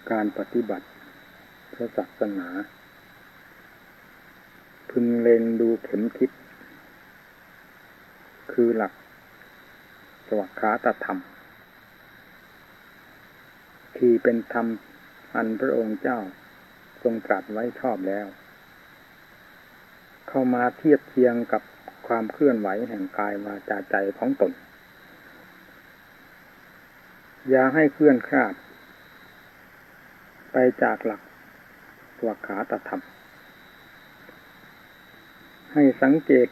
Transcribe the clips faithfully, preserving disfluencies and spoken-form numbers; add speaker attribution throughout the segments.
Speaker 1: การปฏิบัติพระศาสนาพึงเล็งดูเข็มทิศคือหลักสวากขาตธรรมที่เป็นธรรมอันพระองค์เจ้าทรงตรัสไว้ชอบแล้วเข้ามาเทียบเทียงกับความเคลื่อนไหวแห่งกายวาจาใจของตนอย่าให้เคลื่อนคลาดไปจากหลักสวากขาตธรรมให้สังเกต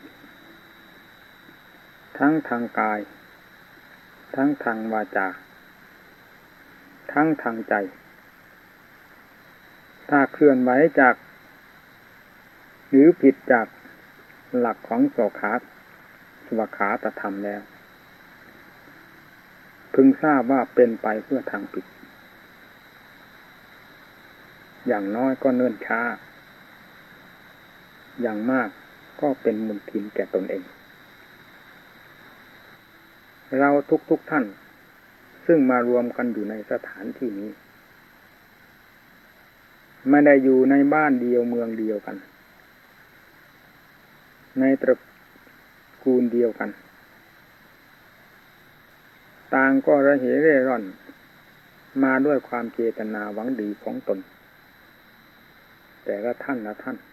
Speaker 1: ทั้งทางกายทั้งทางวาจาทั้งทางใจถ้าเคลื่อนไหวจากหรือผิดจากหลักของสวากขาสวากขาตธรรมแล้วพึงทราบว่าเป็นไปเพื่อทางผิดอย่างน้อยก็เนิ่นช้าอย่างมากก็เป็นมลทินแก่ตนเองเราทุกๆ ท่านซึ่งมารวมกันอยู่ในสถานที่นี้ไม่ได้อยู่ในบ้านเดียวเมืองเดียวกันในตระกูลเดียวกันต่างก็ระเหเร่ร่อนมาด้วยความเจตนาหวังดีของตนแต่ละท่านละท่าน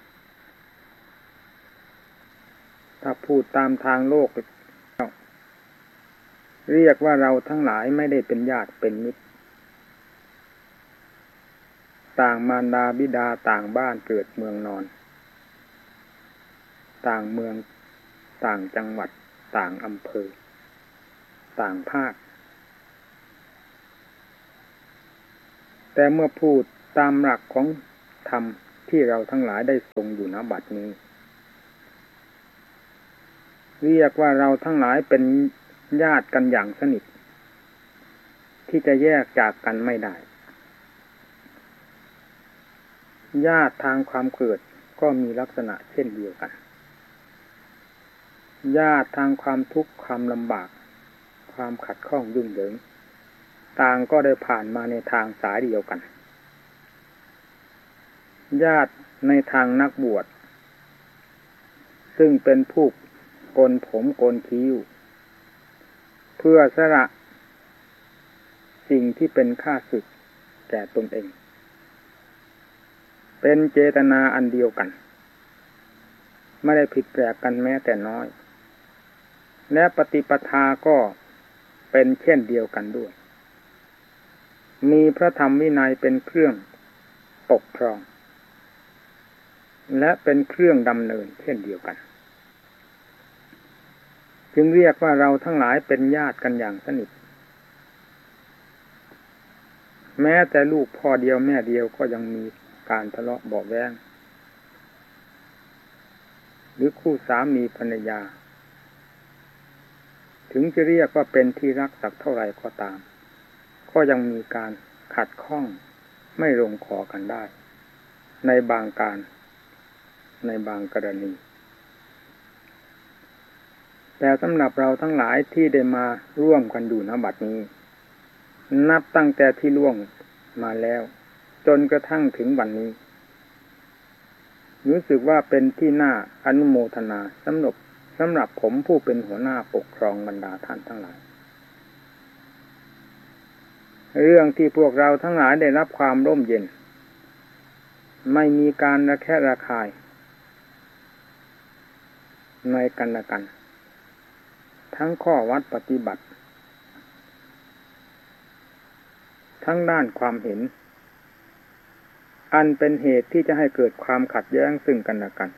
Speaker 1: ถ้าพูดตามทางโลกเรียกว่าเราทั้งหลายไม่ได้เป็นญาติเป็นมิตรต่างมารดาบิดาต่างบ้านเกิดเมืองนอนต่างเมืองต่างจังหวัดต่างอำเภอต่างภาคแต่เมื่อพูดตามหลักของธรรมที่เราทั้งหลายได้ทรงอยู่ณบัดนี้เรียกว่าเราทั้งหลายเป็นญาติกันอย่างสนิทที่จะแยกจากกันไม่ได้ญาติทางความเกิดก็มีลักษณะเช่นเดียวกันญาติทางความทุกข์ความลำบากความขัดข้องยุ่งเหยิงต่างก็ได้ผ่านมาในทางสายเดียวกันญาติในทางนักบวชซึ่งเป็นผู้โกนผมโกนคิ้วเพื่อสละสิ่งที่เป็นข้าศึกแก่ตนเองเป็นเจตนาอันเดียวกันไม่ได้ผิดแปลกกันแม้แต่น้อยและปฏิปทาก็เป็นเช่นเดียวกันด้วยมีพระธรรมวินัยเป็นเครื่องปกครองและเป็นเครื่องดำเนินเช่นเดียวกันจึงเรียกว่าเราทั้งหลายเป็นญาติกันอย่างสนิทแม้แต่ลูกพ่อเดียวแม่เดียวก็ยังมีการทะเลาะเบาะแว้งหรือคู่สามีภรรยาถึงจะเรียกว่าเป็นที่รักสักเท่าไหร่ก็ตามก็ยังมีการขัดข้องไม่ลงคอกันได้ในบางการในบางกรณีแต่สำหรับเราทั้งหลายที่ได้มาร่วมกันอยู่ณบัดนี้นับตั้งแต่ที่ล่วงมาแล้วจนกระทั่งถึงวันนี้รู้สึกว่าเป็นที่น่าอนุโมทนาสำหรับสำหรับผมผู้เป็นหัวหน้าปกครองบรรดาท่านทั้งหลายเรื่องที่พวกเราทั้งหลายได้รับความร่มเย็นไม่มีการระแคะระคายในกันและกันทั้งข้อวัดปฏิบัติทั้งด้านความเห็นอันเป็นเหตุที่จะให้เกิดความขัดแย้งซึ่งกันและกัน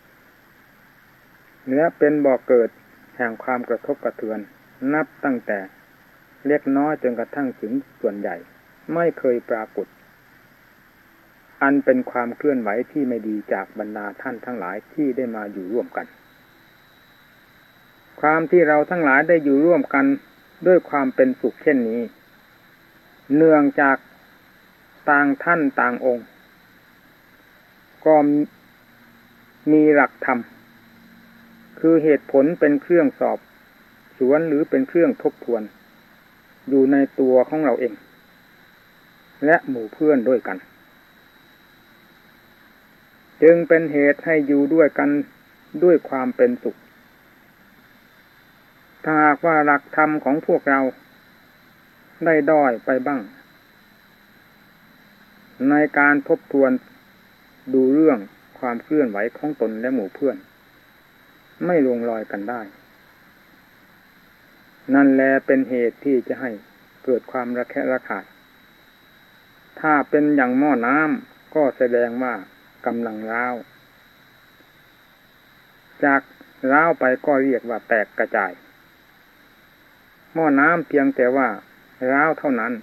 Speaker 1: และเป็นบ่อเกิดแห่งความกระทบกระเทือนนับตั้งแต่เล็กน้อยจนกระทั่งถึงส่วนใหญ่ไม่เคยปรากฏอันเป็นความเคลื่อนไหวที่ไม่ดีจากบรรดาท่านทั้งหลายที่ได้มาอยู่ร่วมกันความที่เราทั้งหลายได้อยู่ร่วมกันด้วยความเป็นสุขเช่นนี้เนื่องจากต่างท่านต่างองค์ก็มีหลักธรรมคือเหตุผลเป็นเครื่องสอบสวนหรือเป็นเครื่องทบทวนอยู่ในตัวของเราเองและหมู่เพื่อนด้วยกันจึงเป็นเหตุให้อยู่ด้วยกันด้วยความเป็นสุขถ้าหากว่าหลักธรรมของพวกเราได้ด้อยไปบ้างในการทบทวนดูเรื่องความเคลื่อนไหวของตนและหมู่เพื่อนไม่ลงรอยกันได้นั่นแลเป็นเหตุที่จะให้เกิดความระแคะระคายถ้าเป็นอย่างหม้อน้ำก็แสดงว่ากำลังร้าวจากร้าวไปก็เรียกว่าแตกกระจายหม้อน้ำเพียงแต่ว่าร้าวเท่านั้น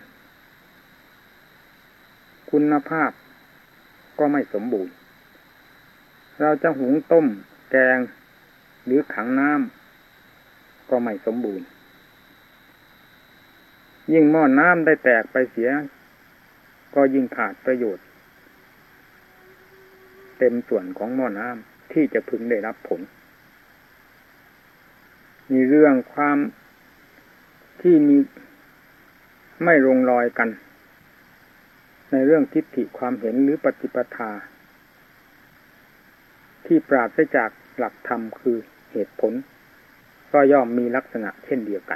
Speaker 1: คุณภาพก็ไม่สมบูรณ์เราจะหุงต้มแกงหรือขังน้ำก็ไม่สมบูรณ์ยิ่งหม้อน้ำได้แตกไปเสียก็ยิ่งขาดประโยชน์เต็มส่วนของหม้อน้ำที่จะพึงได้รับผลมีเรื่องความที่มีไม่ลงรอยกันในเรื่องทิฏฐิความเห็นหรือปฏิปทาที่ปราศจากหลักธรรมคือเหตุผลก็ย่อมมีลักษณะเช่นเดียวกัน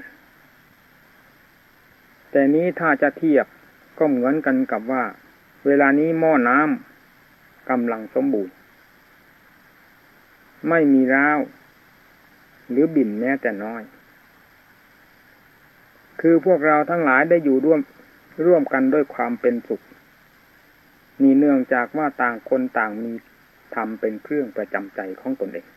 Speaker 1: แต่นี้ถ้าจะเทียบก็เหมือนกันกับว่าเวลานี้หม้อน้ำกำลังสมบูรณ์ไม่มีร้าวหรือบิ่นแม้แต่น้อยคือพวกเราทั้งหลายได้อยู่ร่วมร่วมกันด้วยความเป็นสุขนี่เนื่องจากว่าต่างคนต่างมีธรรมเป็นเครื่องประจำใจของตนเอง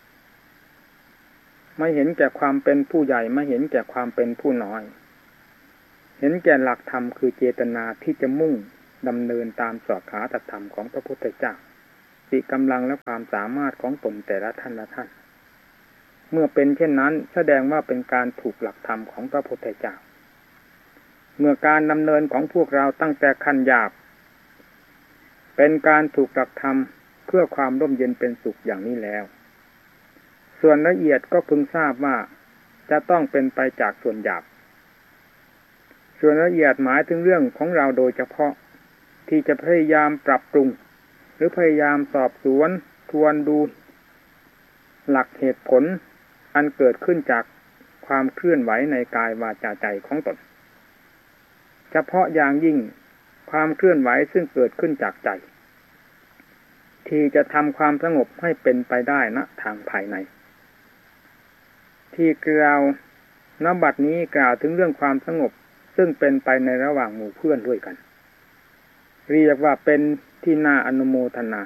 Speaker 1: ไม่เห็นแก่ความเป็นผู้ใหญ่ไม่เห็นแก่ความเป็นผู้น้อยเห็นแก่หลักธรรมคือเจตนาที่จะมุ่งดำเนินตามสอดขาตธรรมของพระพุทธเจ้าสิกำลังและความสามารถของตนแต่ละท่านละท่านเมื่อเป็นเช่นนั้นแสดงว่าเป็นการถูกหลักธรรมของพระพุทธเจ้าเมื่อการดำเนินของพวกเราตั้งแต่ขั้นหยาบเป็นการถูกหลักธรรมเพื่อความร่มเย็นเป็นสุขอย่างนี้แล้วส่วนละเอียดก็พึงทราบว่าจะต้องเป็นไปจากส่วนหยาบส่วนละเอียดหมายถึงเรื่องของเราโดยเฉพาะที่จะพยายามปรับปรุงหรือพยายามสอบสวนทวนดูหลักเหตุผลอันเกิดขึ้นจากความเคลื่อนไหวในกายวาจาใจของตนเฉพาะอย่างยิ่งความเคลื่อนไหวซึ่งเกิดขึ้นจากใจที่จะทำความสงบให้เป็นไปได้ณทางภายในที่กล่าวณบัดนี้กล่าวถึงเรื่องความสงบซึ่งเป็นไปในระหว่างหมู่เพื่อนด้วยกันเรียกว่าเป็นที่น่าอนุโมทนา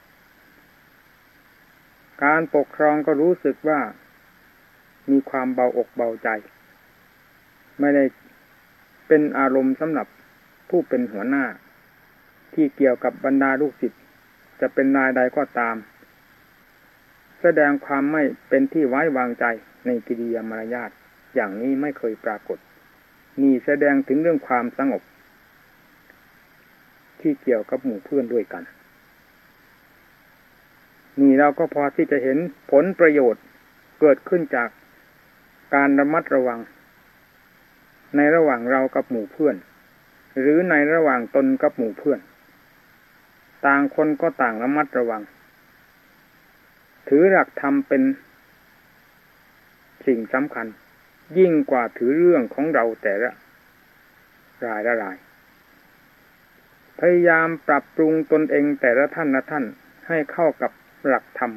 Speaker 1: การปกครองก็รู้สึกว่ามีความเบาอกเบาใจไม่ได้เป็นอารมณ์สำหรับผู้เป็นหัวหน้าที่เกี่ยวกับบรรดาลูกศิษย์จะเป็นนายใดก็ตามแสดงความไม่เป็นที่ไว้วางใจในกิริยามารยาทอย่างนี้ไม่เคยปรากฏนี่แสดงถึงเรื่องความสงบที่เกี่ยวกับหมู่เพื่อนด้วยกันนี่เราก็พอที่จะเห็นผลประโยชน์เกิดขึ้นจากการระมัดระวังในระหว่างเรากับหมู่เพื่อนหรือในระหว่างตนกับหมู่เพื่อนต่างคนก็ต่างระมัดระวังถือหลักธรรมเป็นสิ่งสำคัญยิ่งกว่าถือเรื่องของเราแต่ละรายละรายพยายามปรับปรุงตนเองแต่ละท่านละท่านให้เข้ากับหลักธรรม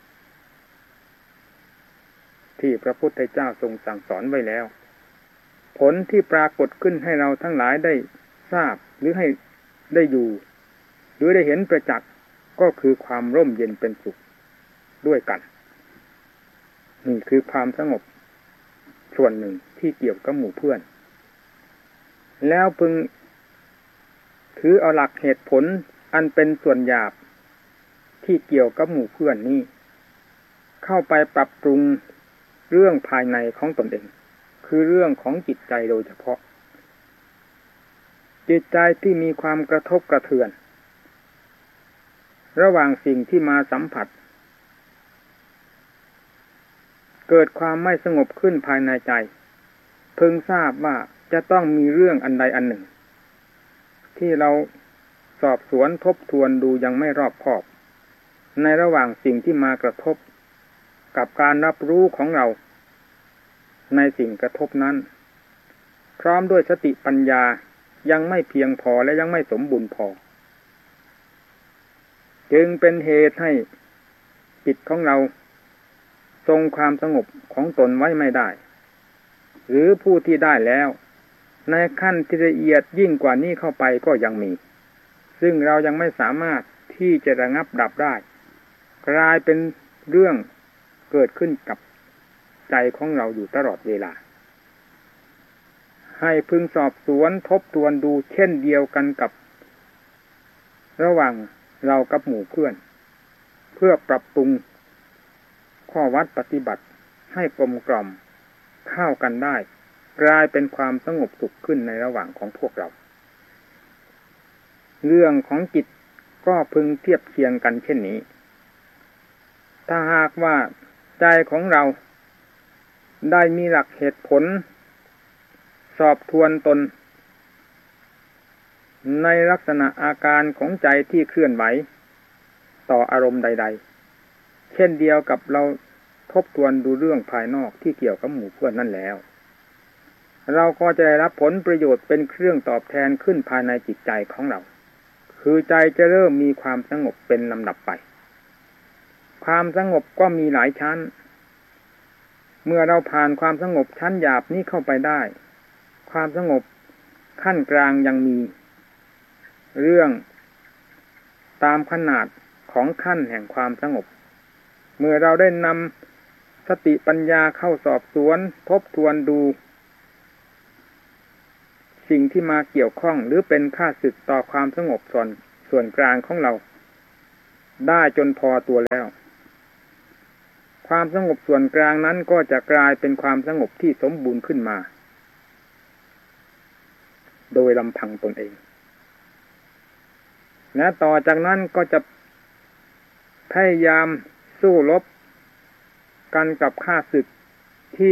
Speaker 1: ที่พระพุทธเจ้าทรงสั่งสอนไว้แล้วผลที่ปรากฏขึ้นให้เราทั้งหลายได้ทราบหรือให้ได้อยู่หรือได้เห็นประจักษ์ก็คือความร่มเย็นเป็นสุขด้วยกันนี่คือความสงบส่วนหนึ่งที่เกี่ยวกับหมู่เพื่อนแล้วพึงถือเอาหลักเหตุผลอันเป็นส่วนหยาบที่เกี่ยวกับหมู่เพื่อนนี้เข้าไปปรับปรุงเรื่องภายในของตนเองคือเรื่องของจิตใจโดยเฉพาะจิตใจที่มีความกระทบกระเทือนระหว่างสิ่งที่มาสัมผัสเกิดความไม่สงบขึ้นภายในใจพึงทราบว่าจะต้องมีเรื่องอันใดอันหนึ่งที่เราสอบสวนทบทวนดูยังไม่รอบคอบในระหว่างสิ่งที่มากระทบกับการรับรู้ของเราในสิ่งกระทบนั้นพร้อมด้วยสติปัญญายังไม่เพียงพอและยังไม่สมบูรณ์พอจึงเป็นเหตุให้จิตของเราทรงความสงบของตนไว้ไม่ได้หรือผู้ที่ได้แล้วในขั้นที่ละเอียดยิ่งกว่านี้เข้าไปก็ยังมีซึ่งเรายังไม่สามารถที่จะระงับดับได้กลายเป็นเรื่องเกิดขึ้นกับใจของเราอยู่ตลอดเวลาให้พึงสอบสวนทบทวนดูเช่นเดียวกันกับระหว่างเรากับหมู่เพื่อนเพื่อปรับปรุงข้อวัดปฏิบัติให้กลมกล่อมเข้ากันได้กลายเป็นความสงบสุขขึ้นในระหว่างของพวกเราเรื่องของจิตก็พึงเทียบเคียงกันเช่นนี้ถ้าหากว่าใจของเราได้มีหลักเหตุผลสอบทวนตนในลักษณะอาการของใจที่เคลื่อนไหวต่ออารมณ์ใดๆเช่นเดียวกับเราทบทวนดูเรื่องภายนอกที่เกี่ยวกับหมู่เพื่อนนั่นแล้วเราก็จะได้รับผลประโยชน์เป็นเครื่องตอบแทนขึ้นภายในจิตใจของเราคือใจจะเริ่มมีความสงบเป็นลำดับไปความสงบก็มีหลายชั้นเมื่อเราผ่านความสงบชั้นหยาบนี้เข้าไปได้ความสงบขั้นกลางยังมีเรื่องตามขนาดของขั้นแห่งความสงบเมื่อเราได้นำสติปัญญาเข้าสอบสวนทบทวนดูสิ่งที่มาเกี่ยวข้องหรือเป็นข้าศึกต่อความสงบส่วนส่วนกลางของเราได้จนพอตัวแล้วความสงบส่วนกลางนั้นก็จะกลายเป็นความสงบที่สมบูรณ์ขึ้นมาโดยลำพังตนเองและต่อจากนั้นก็จะพยายามสู้รบกันกับข้าศึกที่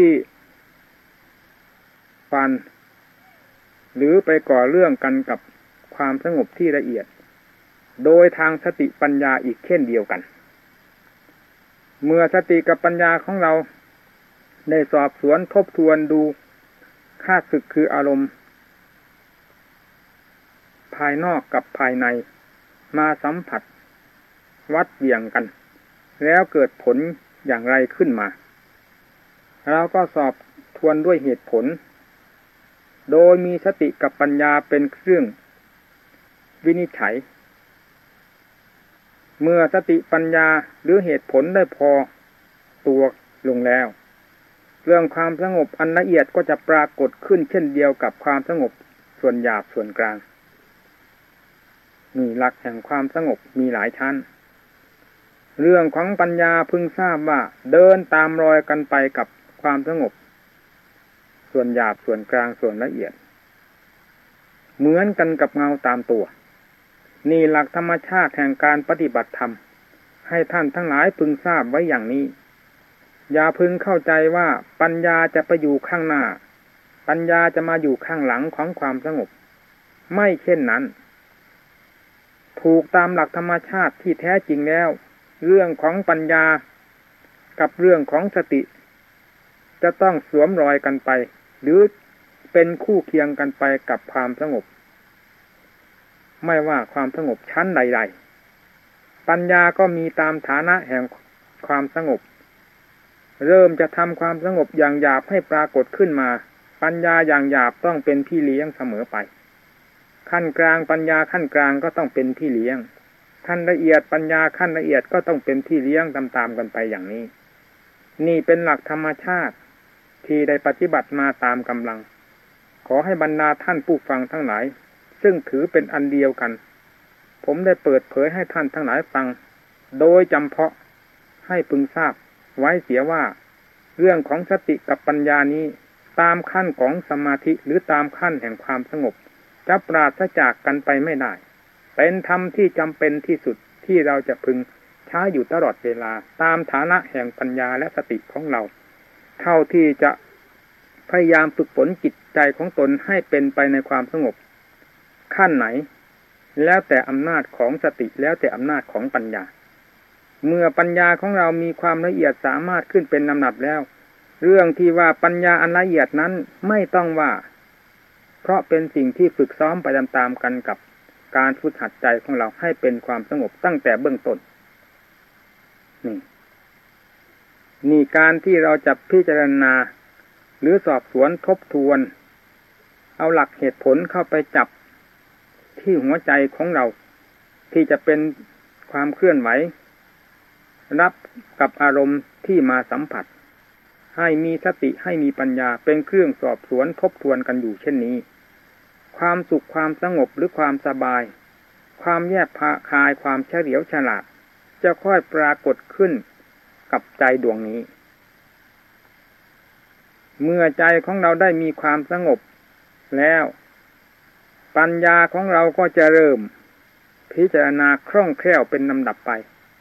Speaker 1: ฟันหรือไปก่อเรื่องกันกับความสงบที่ละเอียดโดยทางสติปัญญาอีกเช่นเดียวกันเมื่อสติกับปัญญาของเราได้สอบสวนทบทวนดูข้าศึกคืออารมณ์ภายนอกกับภายในมาสัมผัสวัดเบี่ยงกันแล้วเกิดผลอย่างไรขึ้นมาเราก็สอบทวนด้วยเหตุผลโดยมีสติกับปัญญาเป็นเครื่องวินิจฉัยเมื่อสติปัญญาหรือเหตุผลได้พอตัวลงแล้วเรื่องความสงบอันละเอียดก็จะปรากฏขึ้นเช่นเดียวกับความสงบส่วนหยาบส่วนกลางนี่หลักแห่งความสงบมีหลายชั้นเรื่องของปัญญาพึงทราบว่าเดินตามรอยกันไปกับความสงบส่วนหยาบส่วนกลางส่วนละเอียดเหมือนกันกับเงาตามตัวนี่หลักธรรมชาติแห่งการปฏิบัติธรรมให้ท่านทั้งหลายพึงทราบไว้อย่างนี้อย่าพึงเข้าใจว่าปัญญาจะไปอยู่ข้างหน้าปัญญาจะมาอยู่ข้างหลังของความสงบไม่เช่นนั้นถูกตามหลักธรรมชาติที่แท้จริงแล้วเรื่องของปัญญากับเรื่องของสติจะต้องสวมรอยกันไปหรือเป็นคู่เคียงกันไปกับความสงบไม่ว่าความสงบชั้นใดๆปัญญาก็มีตามฐานะแห่งความสงบเริ่มจะทำความสงบอย่างหยาบให้ปรากฏขึ้นมาปัญญาอย่างหยาบต้องเป็นพี่เลี้ยงเสมอไปขั้นกลางปัญญาขั้นกลางก็ต้องเป็นพี่เลี้ยงขั้นละเอียดปัญญาขั้นละเอียดก็ต้องเป็นพี่เลี้ยงตามๆกันไปอย่างนี้นี่เป็นหลักธรรมชาติที่ได้ปฏิบัติมาตามกำลังขอให้บรรดาท่านผู้ฟังทั้งหลายซึ่งถือเป็นอันเดียวกันผมได้เปิดเผยให้ท่านทั้งหลายฟังโดยจำเพาะให้พึงทราบไว้เสียว่าเรื่องของสติกับปัญญานี้ตามขั้นของสมาธิหรือตามขั้นแห่งความสงบจะปราศจากกันไปไม่ได้เป็นธรรมที่จำเป็นที่สุดที่เราจะพึงใช้อยู่ตลอดเวลาตามฐานะแห่งปัญญาและสติของเราเท่าที่จะพยายามฝึกฝนจิตใจของตนให้เป็นไปในความสงบขั้นไหนแล้วแต่อำนาจของสติแล้วแต่อำนาจของปัญญาเมื่อปัญญาของเรามีความละเอียดสามารถขึ้นเป็นลำดับแล้วเรื่องที่ว่าปัญญาอันละเอียดนั้นไม่ต้องว่าเพราะเป็นสิ่งที่ฝึกซ้อมไปตามๆกันกับการฝึกหัดใจของเราให้เป็นความสงบตั้งแต่เบื้องต้นนี่นี่การที่เราจะพิจารณาหรือสอบสวนทบทวนเอาหลักเหตุผลเข้าไปจับที่หัวใจของเราที่จะเป็นความเคลื่อนไหวรับกับอารมณ์ที่มาสัมผัสให้มีสติให้มีปัญญาเป็นเครื่องสอบสวนทบทวนกันอยู่เช่นนี้ความสุขความสงบหรือความสบายความแยบคายความเฉลียวฉลาดจะค่อยปรากฏขึ้นกับใจดวงนี้เมื่อใจของเราได้มีความสงบแล้วปัญญาของเราก็จะเริ่มพิจารณาคล่องแคล่วเป็นลำดับไป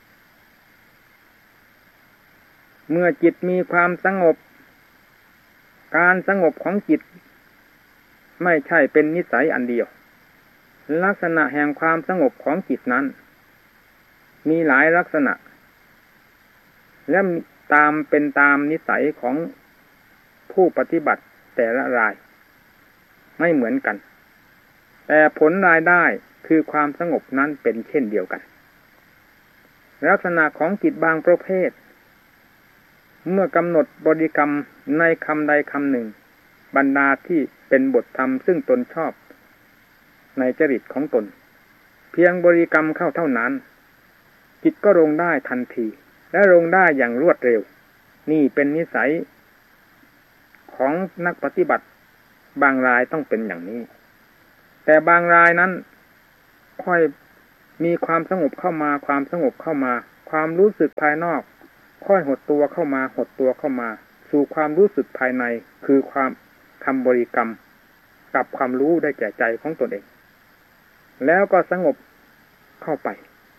Speaker 1: เมื่อจิตมีความสงบการสงบของจิตไม่ใช่เป็นนิสัยอันเดียวลักษณะแห่งความสงบของจิตนั้นมีหลายลักษณะและตามเป็นตามนิสัยของผู้ปฏิบัติแต่ละรายไม่เหมือนกันแต่ผลรายได้คือความสงบนั้นเป็นเช่นเดียวกันลักษณะของจิตบางประเภทเมื่อกำหนดบริกรรมในคำใดคำหนึ่งบรรดาที่เป็นบทธรรมซึ่งตนชอบในจริตของตนเพียงบริกรรมเข้าเท่านั้นจิตก็ลงได้ทันทีและลงได้อย่างรวดเร็วนี่เป็นนิสัยของนักปฏิบัติบางรายต้องเป็นอย่างนี้แต่บางรายนั้นค่อยมีความสงบเข้ามาความสงบเข้ามาความรู้สึกภายนอกค่อยหดตัวเข้ามาหดตัวเข้ามาสู่ความรู้สึกภายในคือความคำบริกรรมกับความรู้ได้แก่ใจของตนเองแล้วก็สงบเข้าไป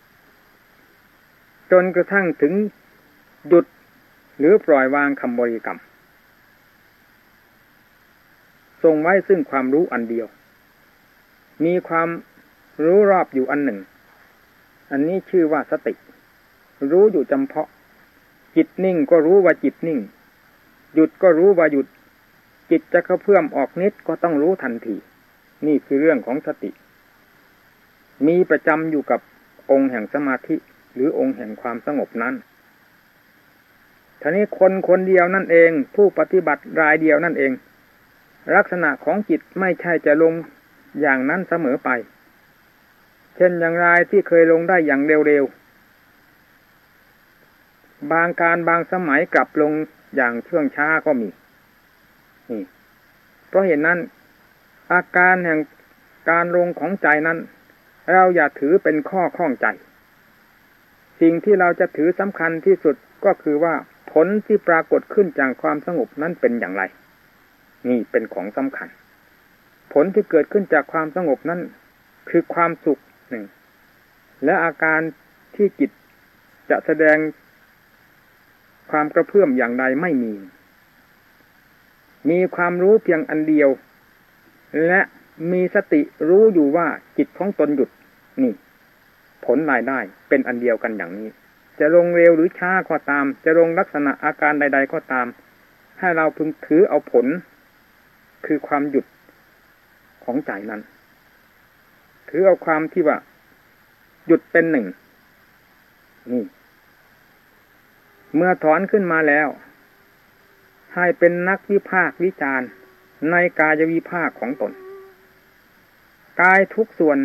Speaker 1: จนกระทั่งถึงหยุดหรือปล่อยวางคำบริกรรมทรงไว้ซึ่งความรู้อันเดียวมีความรู้รอบอยู่อันหนึ่งอันนี้ชื่อว่าสติรู้อยู่จำเพาะจิตนิ่งก็รู้ว่าจิตนิ่งหยุดก็รู้ว่าหยุดจิตจะกระเพื่อมออกนิดก็ต้องรู้ทันทีนี่คือเรื่องของสติมีประจำอยู่กับองค์แห่งสมาธิหรือองค์แห่งความสงบนั้นทีนี้คนคนเดียวนั่นเองผู้ปฏิบัติรายเดียวนั่นเองลักษณะของจิตไม่ใช่จะลงอย่างนั้นเสมอไปเช่นอย่างรายที่เคยลงได้อย่างเร็วๆบางการบางสมัยกลับลงอย่างเชื่องช้าก็มีนี่เพราะเหตุนั้นอาการแห่งการลงของใจนั้นเราอย่าถือเป็นข้อข้องใจสิ่งที่เราจะถือสำคัญที่สุดก็คือว่าผลที่ปรากฏขึ้นจากความสงบนั้นเป็นอย่างไรนี่เป็นของสำคัญผลที่เกิดขึ้นจากความสงบนั้นคือความสุขหนึ่งและอาการที่จิตจะแสดงความกระเพื่อมอย่างใดไม่มีมีความรู้เพียงอันเดียวและมีสติรู้อยู่ว่าจิตของตนหยุดนี่ผลรายได้เป็นอันเดียวกันอย่างนี้จะลงเร็วหรือช้าก็ตามจะลงลักษณะอาการใดๆก็ตามให้เราพึงถือเอาผลคือความหยุดของใจนั้นถือเอาความที่ว่าหยุดเป็นหนึ่งนี่เมื่อถอนขึ้นมาแล้วให้เป็นนักวิพากษ์วิจารณ์ในกายวิภาคของตนกายทุกส่วน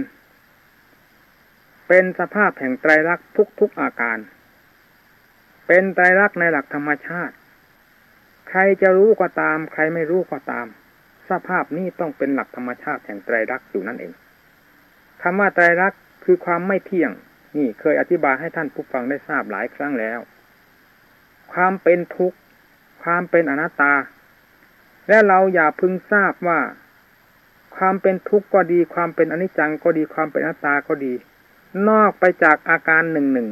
Speaker 1: เป็นสภาพแห่งไตรลักษณ์ทุกๆอาการเป็นไตรลักษณ์ในหลักธรรมชาติใครจะรู้ก็ตามใครไม่รู้ก็ตามสภาพนี้ต้องเป็นหลักธรรมชาติแห่งไตรลักษณ์อยู่นั่นเองคำว่าไตรลักษณ์คือความไม่เที่ยงนี่เคยอธิบายให้ท่านผู้ฟังได้ทราบหลายครั้งแล้วความเป็นทุกข์ความเป็นอนัตตาและเราอย่าพึงทราบว่าความเป็นทุกข์ก็ดีความเป็นอนิจจังก็ดีความเป็นอนัตตาก็ดีนอกไปจากอาการหนึ่งหนึ่ง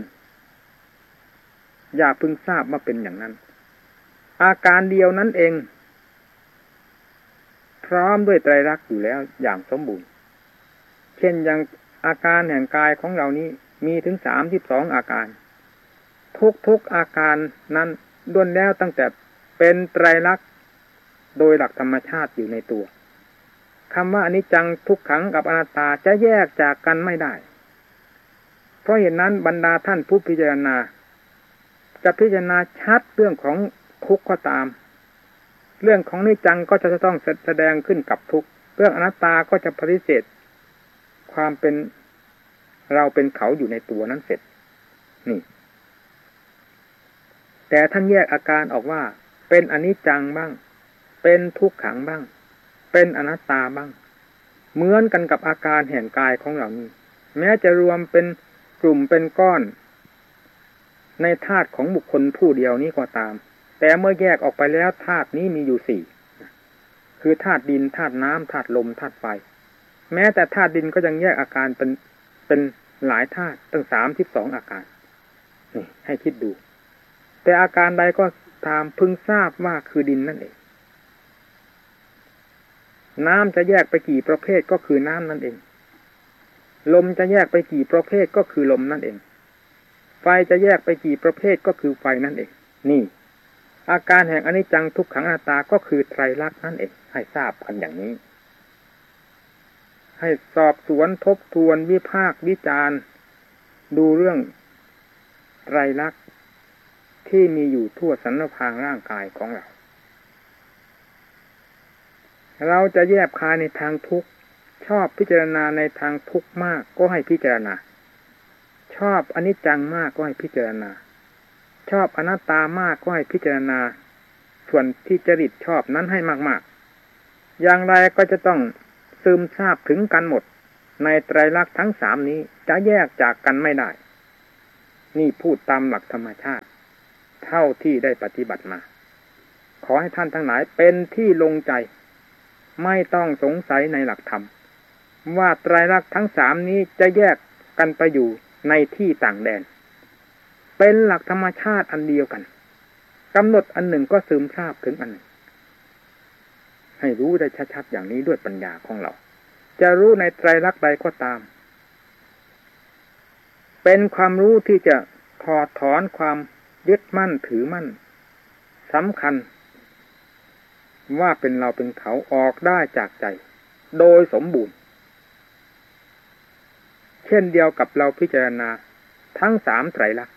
Speaker 1: อย่าพึงทราบว่าเป็นอย่างนั้นอาการเดียวนั้นเองพร้อมด้วยไตรลักษณ์อยู่แล้วอย่างสมบูรณ์เช่นอย่างอาการแห่งกายของเรานี้มีถึงสามสิบสองอาการทุกๆอาการนั้นล้วนแล้วตั้งแต่เป็นไตรลักษณ์โดยหลักธรรมชาติอยู่ในตัวคำว่าอนิจจังทุกขังกับอนัตตาจะแยกจากกันไม่ได้เพราะเหตุนั้นบรรดาท่านผู้พิจารณาจะพิจารณาชัดเรื่องของทุกข์ก็ตามเรื่องของอนิจจังก็จะต้องแสดงขึ้นกับทุกข์เรื่องอนัตตาก็จะปฏิเสธความเป็นเราเป็นเขาอยู่ในตัวนั้นเสร็จนี่แต่ท่านแยกอาการออกว่าเป็นอนิจจังบ้างเป็นทุกขังบ้างเป็นอนัตตาบ้างเหมือนกันกับอาการแห่งกายของเรานี้แม้จะรวมเป็นกลุ่มเป็นก้อนในธาตุของบุคคลผู้เดียวนี้ก็ตามแต่เมื่อแยกออกไปแล้วธาตุนี้มีอยู่สี่คือธาตุดินธาตุน้ำธาตุลมธาตุไฟแม้แต่ธาตุดินก็ยังแยกอาการเป็นเป็นหลายธาตุตั้งสามสิบสองอาการนี่ให้คิดดูแต่อาการใดก็ตามพึงทราบว่าคือดินนั่นเองน้ำจะแยกไปกี่ประเภทก็คือน้ำนั่นเองลมจะแยกไปกี่ประเภทก็คือลมนั่นเองไฟจะแยกไปกี่ประเภทก็คือไฟนั่นเองนี่อาการแห่งอนิจจังทุกขังอนัตตาก็คือไตรลักษณ์นั่นเองให้ทราบกันอย่างนี้ให้สอบสวนทบทวนวิพากษ์วิจารณ์ดูเรื่องไตรลักษณ์ที่มีอยู่ทั่วสรรพางร่างกายของเราเราจะแยบคายในทางทุกข์ชอบพิจารณาในทางทุกข์มากก็ให้พิจารณาชอบอนิจจังมากก็ให้พิจารณาชอบอนัตตามากก็ให้พิจารณาส่วนที่จริตชอบนั้นให้มากๆอย่างไรก็จะต้องซึมซาบถึงกันหมดในไตรลักษณ์ทั้งสามนี้จะแยกจากกันไม่ได้นี่พูดตามหลักธรรมชาติเท่าที่ได้ปฏิบัติมาขอให้ท่านทั้งหลายเป็นที่ลงใจไม่ต้องสงสัยในหลักธรรมว่าไตรลักษณ์ทั้งสามนี้จะแยกกันไปอยู่ในที่ต่างแดนเป็นหลักธรรมชาติอันเดียวกันกำหนดอันหนึ่งก็ซึมซาบถึงอันหนึ่งให้รู้ได้ชัดๆอย่างนี้ด้วยปัญญาของเราจะรู้ในไตรลักษณ์ใดก็ตามเป็นความรู้ที่จะถอดถอนความยึดมั่นถือมั่นสำคัญว่าเป็นเราเป็นเขาออกได้จากใจโดยสมบูรณ์เช่นเดียวกับเราพิจารณาทั้งสามไตรลักษณ์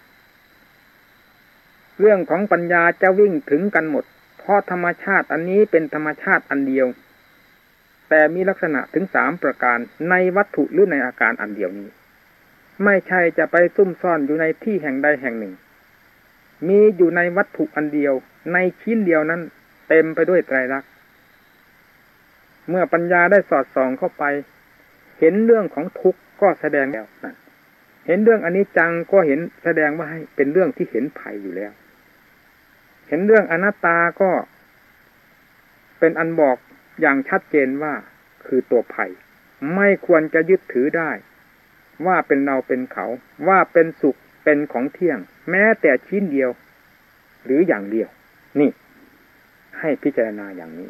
Speaker 1: เรื่องของปัญญาจะวิ่งถึงกันหมดเพราะธรรมชาติอันนี้เป็นธรรมชาติอันเดียวแต่มีลักษณะถึงสามประการในวัตถุหรือในอาการอันเดียวนี้ไม่ใช่จะไปซุ่มซ่อนอยู่ในที่แห่งใดแห่งหนึ่งมีอยู่ในวัตถุอันเดียวในชิ้นเดียวนั้นเต็มไปด้วยไตรลักษณ์เมื่อปัญญาได้สอดส่องเข้าไปเห็นเรื่องของทุกข์ก็แสดงแล้วนั่นเห็นเรื่องอนิจจังก็เห็นแสดงว่าให้เป็นเรื่องที่เห็นภัยอยู่แล้วเห็นเรื่องอนัตตาก็เป็นอันบอกอย่างชัดเจนว่าคือตัวภัยไม่ควรจะยึดถือได้ว่าเป็นเราเป็นเขาว่าเป็นสุขเป็นของเที่ยงแม้แต่ชิ้นเดียวหรืออย่างเดียวนี่ให้พิจารณาอย่างนี้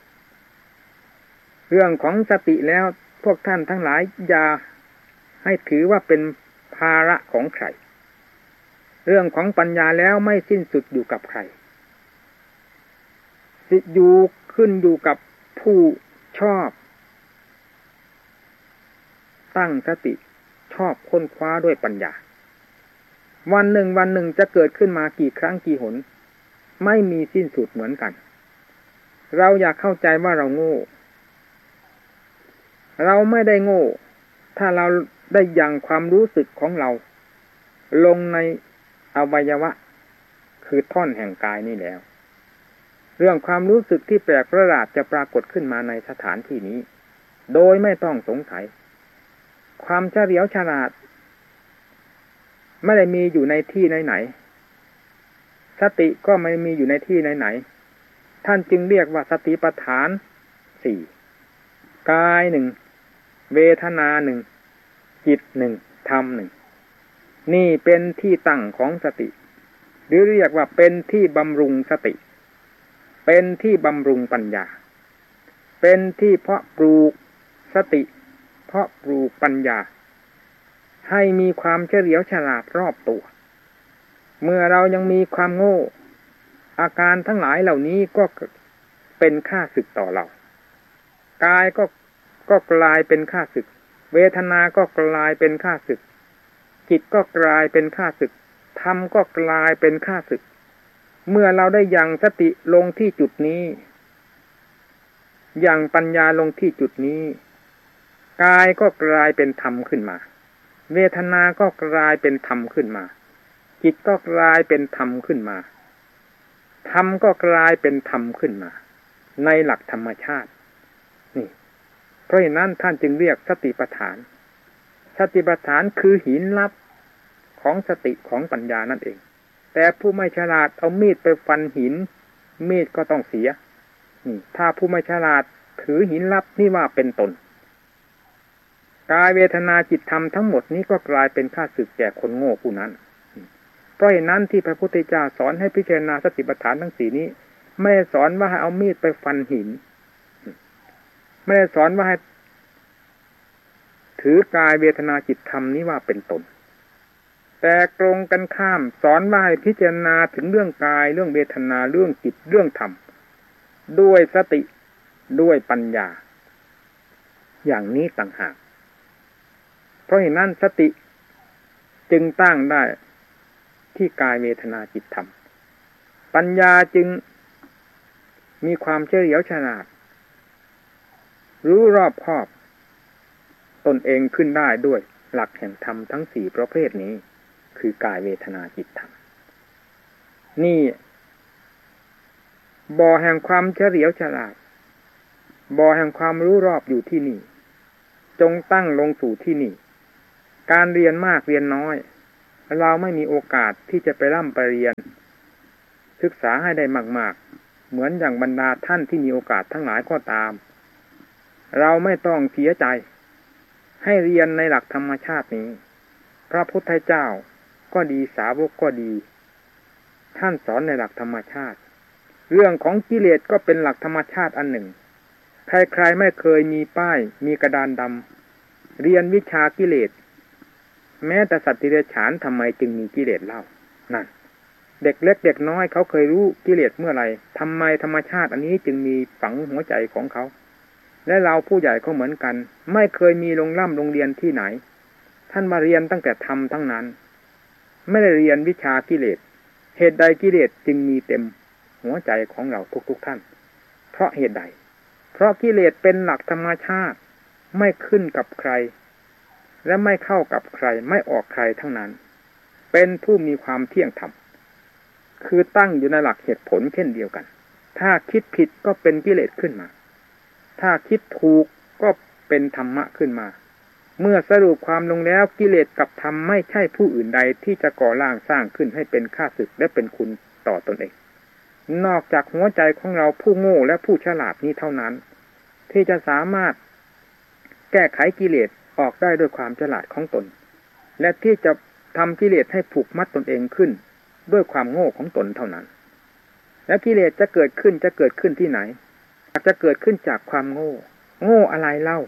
Speaker 1: เรื่องของสติแล้วพวกท่านทั้งหลายอย่าให้ถือว่าเป็นภาระของใครเรื่องของปัญญาแล้วไม่สิ้นสุดอยู่กับใครสิอยู่ขึ้นอยู่กับผู้ชอบตั้งสติชอบค้นคว้าด้วยปัญญาวันหนึ่งวันหนึ่งจะเกิดขึ้นมากี่ครั้งกี่หนไม่มีสิ้นสุดเหมือนกันเราอยากเข้าใจว่าเราโง่เราไม่ได้โง่ถ้าเราได้ยังความรู้สึกของเราลงในอวัยวะคือท่อนแห่งกายนี่แล้วเรื่องความรู้สึกที่แปลกประหลาดจะปรากฏขึ้นมาในสถานที่นี้โดยไม่ต้องสงสัยความเฉลียวฉลาดไม่ได้มีอยู่ในที่ไหนๆสติก็ไม่มีอยู่ในที่ไหนๆท่านจึงเรียกว่าสติปัฏฐานสี่กายหนึ่งเวทนาหนึ่งจิตหนึ่งธรรมหนึ่งนี่เป็นที่ตั้งของสติหรือเรียกว่าเป็นที่บำรุงสติเป็นที่บำรุงปัญญาเป็นที่เพาะปลูกสติเพาะปลูกปัญญาให้มีความเฉลียวฉลาดรอบตัวเมื่อเรายังมีความโง่อาการทั้งหลายเหล่านี้ก็เป็นข้าศึกต่อเรากายก็ก็กลายเป็นข้าศึกเวทนาก็กลายเป็นข้าศึกจิตก็กลายเป็นข้าศึกธรรมก็กลายเป็นข้าศึกเมื่อเราได้ยังสติลงที่จุดนี้ยังปัญญาลงที่จุดนี้กายก็กลายเป็นธรรมขึ้นมาเวทนาก็กลายเป็นธรรมขึ้นมาจิตก็กลายเป็นธรรมขึ้นมาธรรมก็กลายเป็นธรรมขึ้นมาในหลักธรรมชาตินี่เพราะฉะนั้นท่านจึงเรียกสติปัฏฐานสติปัฏฐานคือหินลับของสติของปัญญานั่นเองแต่ผู้ไม่ฉลาดเอามีดไปฟันหินมีดก็ต้องเสียนี่ถ้าผู้ไม่ฉลาดถือหินลับนี่ว่าเป็นตนกายเวทนาจิตธรรมทั้งหมดนี้ก็กลายเป็นข้าศึกแก่คนโง่ผู้นั้นเพราะเหตุนั้นที่พระพุทธเจ้าสอนให้พิจารณาสติปัฏฐานทั้งสี่นี้ไม่ได้สอนว่าให้เอามีดไปฟันหินไม่ได้สอนว่าให้ถือกายเวทนาจิตธรรมนี้ว่าเป็นตนแต่ตรงกันข้ามสอนว่าให้พิจารณาถึงเรื่องกายเรื่องเวทนาเรื่องจิตเรื่องธรรมด้วยสติด้วยปัญญาอย่างนี้ต่างหากเพราะฉะนั้นสติจึงตั้งได้ที่กายเวทนาจิตธรรมปัญญาจึงมีความเฉลียวฉลาดรู้รอบคอบตนเองขึ้นได้ด้วยหลักแห่งธรรมทั้งสี่ประเภทนี้คือกายเวทนาจิตธรรมนี่บ่อแห่งความเฉลียวฉลาดบ่อแห่งความรู้รอบอยู่ที่นี่จงตั้งลงสู่ที่นี่การเรียนมากเรียนน้อยเราไม่มีโอกาสที่จะไปร่ำไปเรียนศึกษาให้ได้มากๆเหมือนอย่างบรรดาท่านที่มีโอกาสทั้งหลายก็ตามเราไม่ต้องเสียใจให้เรียนในหลักธรรมชาตินี้พระพุทธเจ้าก็ดีสาวกก็ดีท่านสอนในหลักธรรมชาติเรื่องของกิเลสก็เป็นหลักธรรมชาติอันหนึ่งใครๆไม่เคยมีป้ายมีกระดานดำเรียนวิชากิเลสแม้แต่สัตว์ดิเรกชันทำไมจึงมีกิเลสเล่านั่นเด็กเล็กเด็กน้อยเขาเคยรู้กิเลสเมื่อไหร่ทำไมธรรมชาติอันนี้จึงมีฝังหัวใจของเขาและเราผู้ใหญ่ก็เหมือนกันไม่เคยมีโรงร่ำโรงเรียนที่ไหนท่านมาเรียนตั้งแต่ธรรมทั้งนั้นไม่ได้เรียนวิชากิเลสเหตุใดกิเลสจึงมีเต็มหัวใจของเราทุกๆท่านเพราะเหตุใดเพราะกิเลสเป็นหลักธรรมชาติไม่ขึ้นกับใครและไม่เข้ากับใครไม่ออกใครทั้งนั้นเป็นผู้มีความเที่ยงธรรมคือตั้งอยู่ในหลักเหตุผลเช่นเดียวกันถ้าคิดผิดก็เป็นกิเลสขึ้นมาถ้าคิดถูกก็เป็นธรรมะขึ้นมาเมื่อสรุปความลงแล้วกิเลสกับธรรมไม่ใช่ผู้อื่นใดที่จะก่อร่างสร้างขึ้นให้เป็นข้าศึกและเป็นคุณต่อตนเองนอกจากหัวใจของเราผู้โง่และผู้ฉลาดนี้เท่านั้นที่จะสามารถแก้ไขกิเลสออกได้ด้วยความฉลาดของตนและที่จะทำกิเลสให้ผูกมัดตนเองขึ้นด้วยความโง่ของตนเท่านั้นและกิเลสจะเกิดขึ้นจะเกิดขึ้นที่ไหนอาจจะเกิดขึ้นจากความโง่โง่อะไรเล่า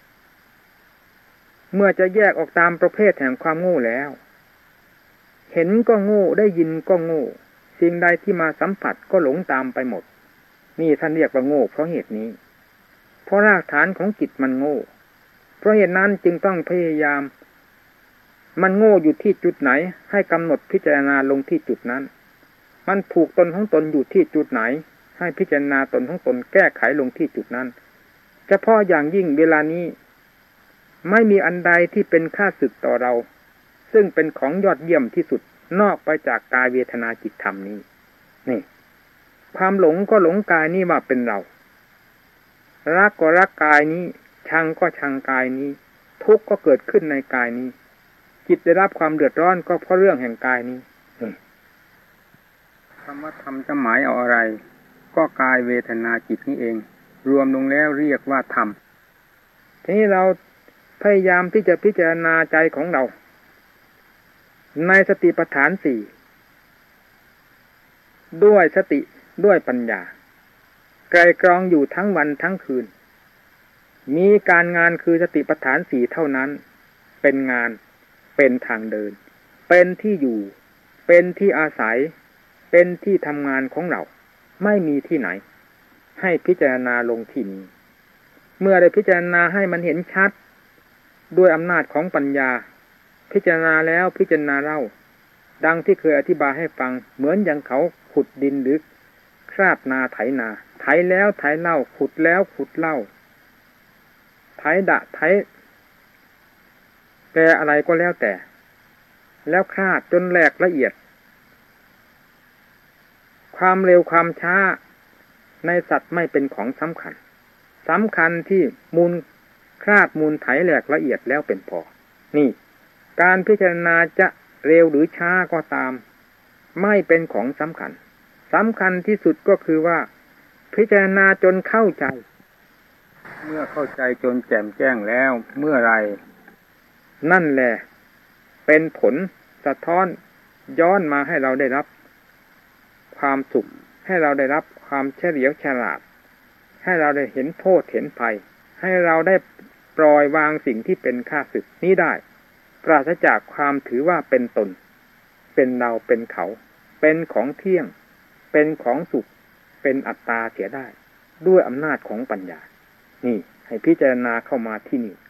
Speaker 1: เมื่อจะแยกออกตามประเภทแห่งความโง่แล้วเห็นก็โง่ได้ยินก็โง่สิ่งใดที่มาสัมผัสก็หลงตามไปหมดนี่ท่านเรียกว่าโง่เพราะเหตุนี้เพราะรากฐานของจิตมันโง่เพราะเหตุนั้นจึงต้องพยายามมันโง่อยู่ที่จุดไหนให้กำหนดพิจารณาลงที่จุดนั้นมันผูกตนของตนอยู่ที่จุดไหนให้พิจารณาตนของตนแก้ไขลงที่จุดนั้นเฉพาะอย่างยิ่งเวลานี้ไม่มีอันใดที่เป็นข้าศึกต่อเราซึ่งเป็นของยอดเยี่ยมที่สุดนอกไปจากกายเวทนาจิตธรรมนี้นี่ความหลงก็หลงกายนี้ว่าเป็นเรารักก็รักกายนี้ชังก็ชังกายนี้ทุกข์ก็เกิดขึ้นในกายนี้จิตได้รับความเดือดร้อนก็เพราะเรื่องแห่งกายนี้คำว่าธรรมจะหมายเอาอะไรก็กายเวทนาจิตนี้เองรวมลงแล้วเรียกว่าธรรมทีนี้เราพยายามที่จะพิจารณาใจของเราในสติปัฏฐานสี่ด้วยสติด้วยปัญญาไกลกรองอยู่ทั้งวันทั้งคืนมีการงานคือสติปัฏฐานสี่เท่านั้นเป็นงานเป็นทางเดินเป็นที่อยู่เป็นที่อาศัยเป็นที่ทำงานของเราไม่มีที่ไหนให้พิจารณาลงที่นี้เมื่อได้พิจารณาให้มันเห็นชัดด้วยอำนาจของปัญญาพิจารณาแล้วพิจารณาเล่าดังที่เคยอธิบายให้ฟังเหมือนอย่างเขาขุดดินหรือคราดนาไถนาไถแล้วไถเล่าขุดแล้วขุดเล่าไถดะไถแกอะไรก็แล้วแต่แล้วคราดจนแหลกละเอียดความเร็วความช้าในสัตว์ไม่เป็นของสำคัญสำคัญที่มูลคราดมูลไถแหลกละเอียดแล้วเป็นพอนี่การพิจารณาจะเร็วหรือช้าก็ตามไม่เป็นของสำคัญสำคัญที่สุดก็คือว่าพิจารณาจนเข้าใจเมื่อเข้าใจจนแจ่มแจ้งแล้วเมื่อไรนั่นแหละเป็นผลสะท้อนย้อนมาให้เราได้รับความสุขให้เราได้รับความเฉลียวฉลาดให้เราได้เห็นโทษเห็นภัยให้เราได้ปล่อยวางสิ่งที่เป็นข้าศึกนี้ได้ปราศจากความถือว่าเป็นตนเป็นเราเป็นเขาเป็นของเที่ยงเป็นของสุขเป็นอัตตาเสียได้ด้วยอำนาจของปัญญานี่ให้พิจารณาเข้ามาที่นี่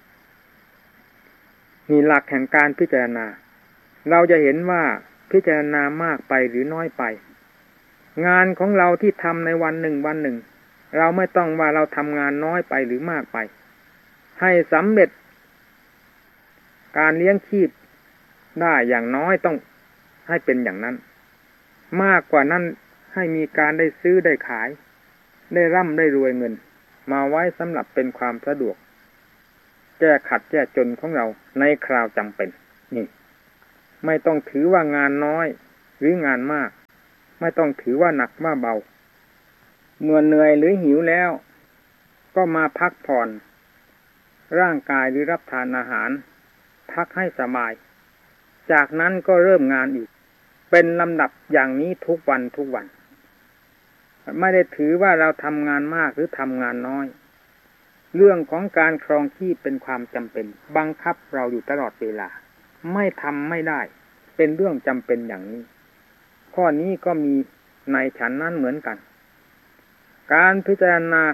Speaker 1: นี่หลักแห่งการพิจารณาเราจะเห็นว่าพิจารณามากไปหรือน้อยไปงานของเราที่ทำในวันหนึ่งวันหนึ่งเราไม่ต้องว่าเราทำงานน้อยไปหรือมากไปให้สำเร็จการเลี้ยงชีพได้อย่างน้อยต้องให้เป็นอย่างนั้นมากกว่านั้นให้มีการได้ซื้อได้ขายได้ร่ำได้รวยเงินมาไว้สำหรับเป็นความสะดวกแก้ขัดแก้จนของเราในคราวจำเป็นนี่ไม่ต้องถือว่างานน้อยหรืองานมากไม่ต้องถือว่าหนักว่าเบาเมื่อเหนื่อยหรือหิวแล้วก็มาพักผ่อนร่างกายหรือรับทานอาหารพักให้สบายจากนั้นก็เริ่มงานอีกเป็นลำดับอย่างนี้ทุกวันทุกวันไม่ได้ถือว่าเราทำงานมากหรือทำงานน้อยเรื่องของการครองชีพเป็นความจำเป็นบังคับเราอยู่ตลอดเวลาไม่ทำไม่ได้เป็นเรื่องจำเป็นอย่างนี้ข้อนี้ก็มีในฉันนั้นเหมือนกันการพิจารณา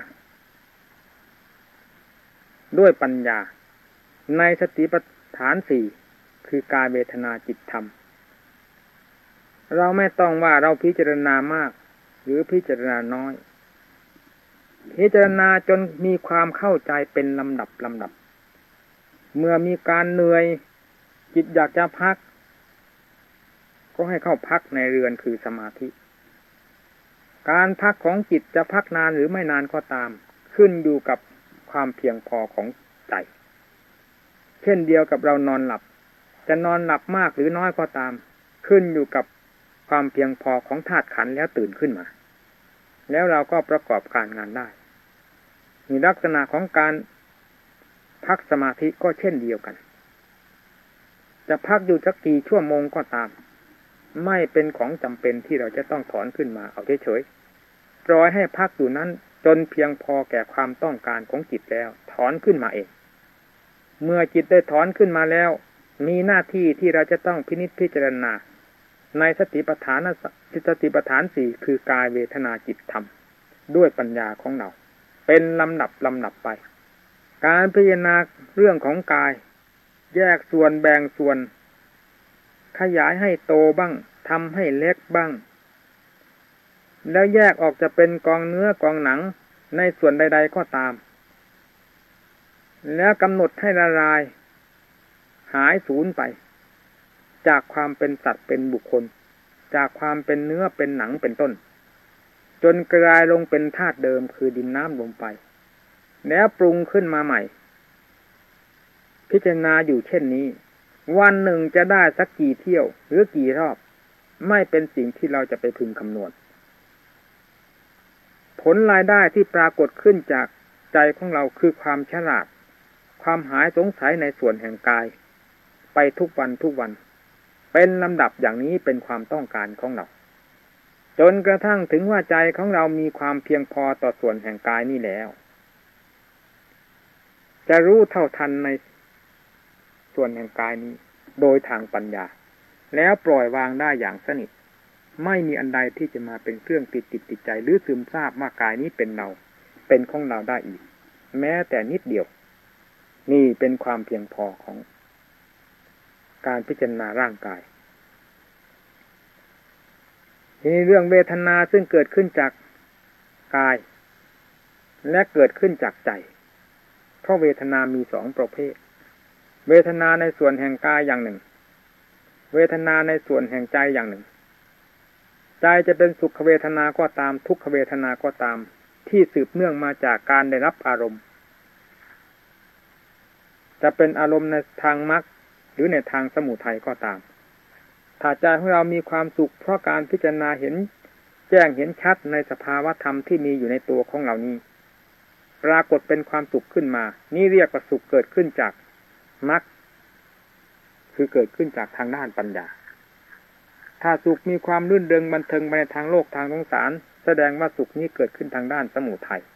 Speaker 1: ด้วยปัญญาในสติปัฏฐานสี่คือกายเวทนาจิตธรรมเราไม่ต้องว่าเราพิจารณามากหรือพิจารณาน้อยพิจารณาจนมีความเข้าใจเป็นลำดับลำดับเมื่อมีการเหนื่อยจิตอยากจะพักก็ให้เข้าพักในเรือนคือสมาธิการพักของจิตจะพักนานหรือไม่นานก็ตามขึ้นอยู่กับความเพียงพอของใจเช่นเดียวกับเรานอนหลับจะนอนหลับมากหรือน้อยก็ตามขึ้นอยู่กับความเพียงพอของธาตุขันธ์แล้วตื่นขึ้นมาแล้วเราก็ประกอบการงานได้มีลักษณะของการพักสมาธิก็เช่นเดียวกันจะพักอยู่สักกี่ชั่วโมงก็ตามไม่เป็นของจำเป็นที่เราจะต้องถอนขึ้นมาเอาเฉยๆปล่อยให้พักอยู่นั้นจนเพียงพอแก่ความต้องการของจิตแล้วถอนขึ้นมาเองเมื่อจิตได้ถอนขึ้นมาแล้วมีหน้าที่ที่เราจะต้องพินิจพิจารณาในสติปัฏฐานสติปัฏฐานสี่คือกายเวทนาจิตธรรมด้วยปัญญาของเราเป็นลำดับลำดับไปการพิจารณาเรื่องของกายแยกส่วนแบ่งส่วนขยายให้โตบ้างทำให้เล็กบ้างแล้วแยกออกจะเป็นกองเนื้อกองหนังในส่วนใดๆก็ตามแล้วกำหนดให้ละลายหายสูญไปจากความเป็นสัตว์เป็นบุคคลจากความเป็นเนื้อเป็นหนังเป็นต้นจนกลายลงเป็นธาตุเดิมคือดินน้ำลมไฟแล้วปรุงขึ้นมาใหม่พิจารณาอยู่เช่นนี้วันหนึ่งจะได้สักกี่เที่ยวหรือกี่รอบไม่เป็นสิ่งที่เราจะไปพึงคำนวณผลรายได้ที่ปรากฏขึ้นจากใจของเราคือความฉลาดความหายสงสัยในส่วนแห่งกายไปทุกวันทุกวันเป็นลำดับอย่างนี้เป็นความต้องการของเราจนกระทั่งถึงว่าใจของเรามีความเพียงพอต่อส่วนแห่งกายนี่แล้วจะรู้เท่าทันในส่วนแห่งกายนี้โดยทางปัญญาแล้วปล่อยวางได้อย่างสนิทไม่มีอันใดที่จะมาเป็นเครื่องติดติดติดใจหรือซึมซาบว่ากายนี้เป็นเราเป็นของเราได้อีกแม้แต่นิดเดียวนี่เป็นความเพียงพอของการพิจารณาร่างกายทีนี้เรื่องเวทนาซึ่งเกิดขึ้นจากกายและเกิดขึ้นจากใจเพราะเวทนามีสองประเภทเวทนาในส่วนแห่งกายอย่างหนึ่งเวทนาในส่วนแห่งใจอย่างหนึ่งใจจะเป็นสุขเวทนาก็ตามทุกขเวทนาก็ตามที่สืบเนื่องมาจากการได้รับอารมณ์จะเป็นอารมณ์ในทางมรรคหรือในทางสมุทัยก็ตามถ้าใจของเรามีความสุขเพราะการพิจารณาเห็นแจ้งเห็นชัดในสภาวะธรรมที่มีอยู่ในตัวของเรานี้ปรากฏเป็นความสุขขึ้นมานี่เรียกว่าสุขเกิดขึ้นจากมรรคคือเกิดขึ้นจากทางด้านปัญญาถ้าสุขมีความรื่นเริงบันเทิงไปในทางโลกทางสงสารแสดงว่าสุขนี้เกิดขึ้นทางด้านสมุทัย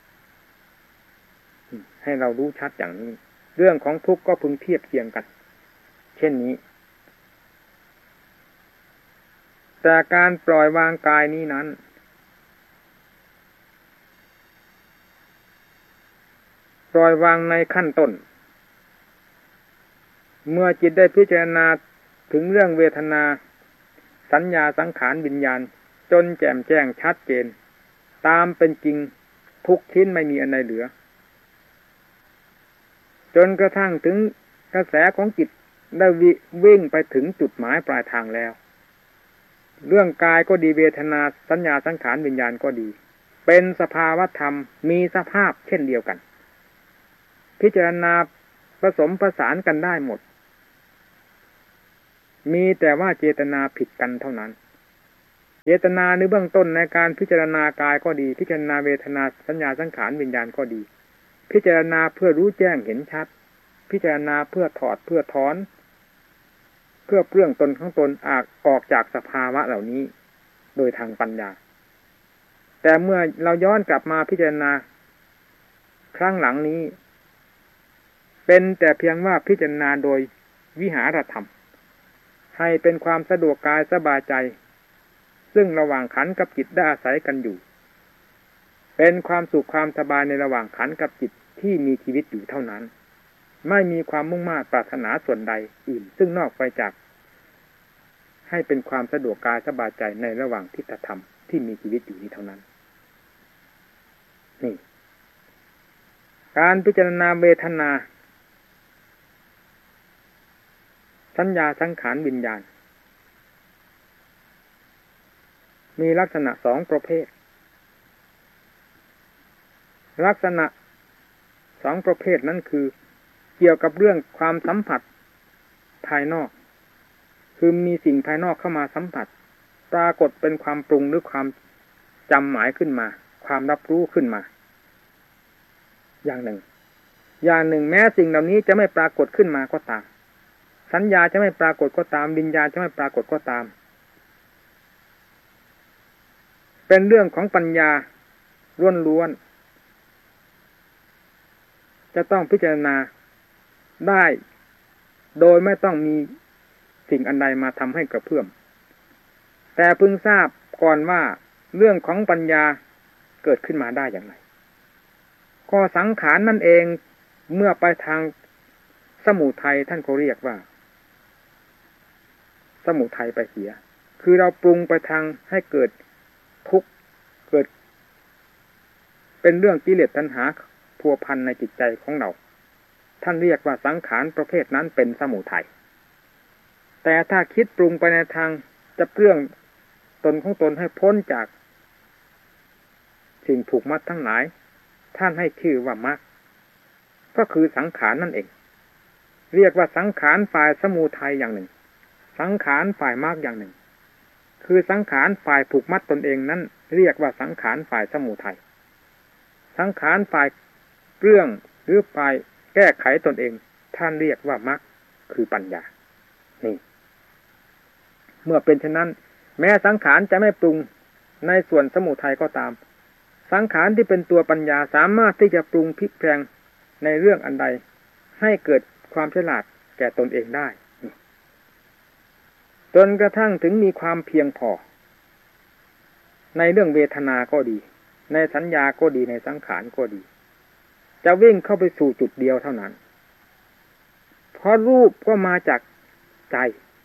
Speaker 1: ให้เรารู้ชัดอย่างนี้เรื่องของทุกข์ก็พึงเทียบเคียงกันเช่นนี้แต่การปล่อยวางกายนี้นั้นปล่อยวางในขั้นต้นเมื่อจิตได้พิจารณาถึงเรื่องเวทนาสัญญาสังขารวิญญาณจนแจ่มแจ้งชัดเจนตามเป็นจริงทุกชิ้นไม่มีอันใดเหลือจนกระทั่งถึงกระแสของจิตได้วิ่งไปถึงจุดหมายปลายทางแล้วเรื่องกายก็ดีเวทนาสัญญาสังขารวิญญาณก็ดีเป็นสภาวธรรมมีสภาพเช่นเดียวกันพิจารณาผสมผสานกันได้หมดมีแต่ว่าเจตนาผิดกันเท่านั้นเจตนาในเบื้องต้นในการพิจารณากายก็ดีพิจารณาเวทนาสัญญาสังขารวิญญาณก็ดีพิจารณาเพื่อรู้แจ้งเห็นชัดพิจารณาเพื่อถอดเพื่อถอนเพื่อเปลื้องตนของตนออกออกจากสภาวะเหล่านี้โดยทางปัญญาแต่เมื่อเราย้อนกลับมาพิจารณาครั้งหลังนี้เป็นแต่เพียงว่าพิจารณาโดยวิหารธรรมให้เป็นความสะดวกกายสบายใจซึ่งระหว่างขันธ์กับจิตได้อาศัยกันอยู่เป็นความสุขความสบายในระหว่างขันธ์กับจิตที่มีชีวิตอยู่เท่านั้นไม่มีความมุ่งมา่ปรารถนาส่วนใดอื่นซึ่งนอกไปจากให้เป็นความสะดวกกายสบายใจในระหว่างทิฏฐธรรมที่มีชีวิตอยู่นี้เท่านั้นนี่การพิจารณาเวทนาสัญญาสังขารวิญญาณมีลักษณะสองประเภทลักษณะสองประเภทนั้นคือเกี่ยวกับเรื่องความสัมผัสภายนอกคือมีสิ่งภายนอกเข้ามาสัมผัสปรากฏเป็นความปรุงหรือความจำหมายขึ้นมาความรับรู้ขึ้นมาอย่างหนึ่งอย่างหนึ่งแม้สิ่งเหล่านี้จะไม่ปรากฏขึ้นมาก็ตามสัญญาจะไม่ปรากฏก็ตามวิญญาณจะไม่ปรากฏก็ตามเป็นเรื่องของปัญญาล้วนๆจะต้องพิจารณาได้โดยไม่ต้องมีสิ่งอันใดมาทำให้กระเพื่อมแต่พึงทราบก่อนว่าเรื่องของปัญญาเกิดขึ้นมาได้อย่างไรก็สังขารนั่นเองเมื่อไปทางสมุทัยท่านก็เรียกว่าสมุทัยไปเสียคือเราปรุงไปทางให้เกิดทุกข์เกิดเป็นเรื่องกิเลสตัณหาพัวพันในจิตใจของเราท่านเรียกว่าสังขารประเภทนั้นเป็นสมุทัยแต่ถ้าคิดปรุงไปในทางจะเปลื้องตนของตนให้พ้นจากสิ่งผูกมัดทั้งหลายท่านให้ชื่อว่ามรรคก็คือสังขารนั่นเองเรียกว่าสังขารฝ่ายสมุทัยอย่างหนึ่งสังขารฝ่ายมรรคอย่างหนึ่งคือสังขารฝ่ายผูกมัดตนเองนั้นเรียกว่าสังขารฝ่ายสมุทัยสังขารฝ่ายเปลื้องหรือฝ่ายแก้ไขตนเองท่านเรียกว่ามรรคคือปัญญานี่เมื่อเป็นเช่นนั้นแม้สังขารจะไม่ปรุงในส่วนสมุทัยก็ตามสังขารที่เป็นตัวปัญญาสามารถที่จะปรุงพลิกแปลงในเรื่องอันใดให้เกิดความฉลาดแก่ตนเองได้จนกระทั่งถึงมีความเพียงพอในเรื่องเวทนาก็ดีในสัญญาก็ดีในสังขารก็ดีจะวิ่งเข้าไปสู่จุดเดียวเท่านั้นเพราะรูปก็มาจากใจ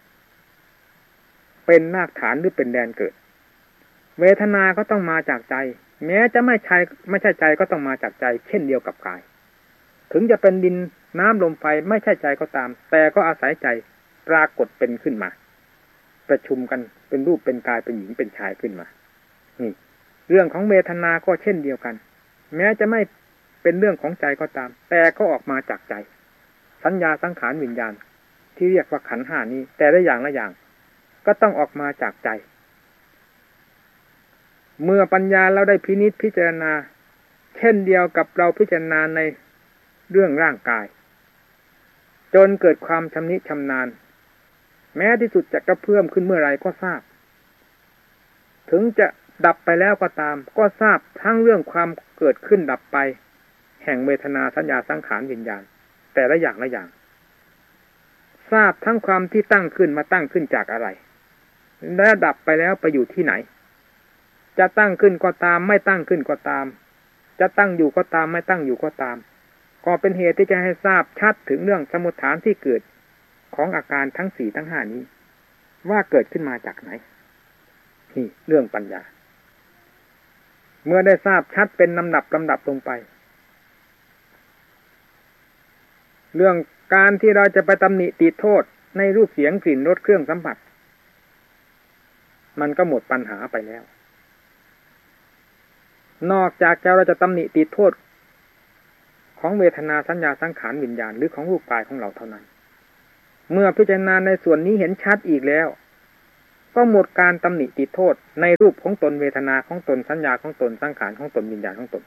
Speaker 1: เป็นรากฐานหรือเป็นแดนเกิดเวทนาก็ต้องมาจากใจแม้จะไม่ใช่ไม่ใช่ใจก็ต้องมาจากใจเช่นเดียวกับกายถึงจะเป็นดินน้ำลมไฟไม่ใช่ใจก็ตามแต่ก็อาศัยใจปรากฏเป็นขึ้นมาประชุมกันเป็นรูปเป็นกายเป็นหญิงเป็นชายขึ้นมานี่เรื่องของเวทนาก็เช่นเดียวกันแม้จะไม่เป็นเรื่องของใจก็ตามแต่ก็ออกมาจากใจสัญญาสังขารวิญญาณที่เรียกว่าขันธ์ห้านี้แต่ละอย่างละอย่างก็ต้องออกมาจากใจเมื่อปัญญาเราได้พินิจพิจารณาเช่นเดียวกับเราพิจารณาในเรื่องร่างกายจนเกิดความชำนิชำนาญแม้ที่สุดจะกระเพื่อมขึ้นเมื่อไรก็ทราบถึงจะดับไปแล้วก็ตามก็ทราบทั้งเรื่องความเกิดขึ้นดับไปแห่งเวทนาสัญญาสังขารวิญญาณแต่ละอย่างละอย่างทราบทั้งความที่ตั้งขึ้นมาตั้งขึ้นจากอะไรและดับไปแล้วไปอยู่ที่ไหนจะตั้งขึ้นก็ตามไม่ตั้งขึ้นก็ตามจะตั้งอยู่ก็ตามไม่ตั้งอยู่ก็ตามก็เป็นเหตุที่จะให้ทราบชัดถึงเรื่องสมุฏฐานที่เกิดของอาการทั้งสี่ทั้งห้านี้ว่าเกิดขึ้นมาจากไหนนี่เรื่องปัญญาเมื่อได้ทราบชัดเป็นลำดับลำดับลงไปเรื่องการที่เราจะไปตำหนิติโทษในรูปเสียงกลิ่นรสเครื่องสัมผัสมันก็หมดปัญหาไปแล้วนอกจากเราจะตำหนิติโทษของเวทนาสัญญาสังขารวิญญาณหรือของรูปกายของเราเท่านั้นเมื่อพิจารณาในส่วนนี้เห็นชัดอีกแล้วก็หมดการตำหนิติโทษในรูปของตนเวทนาของตนสัญญาของตนสังขารของตนวิญญาณของตน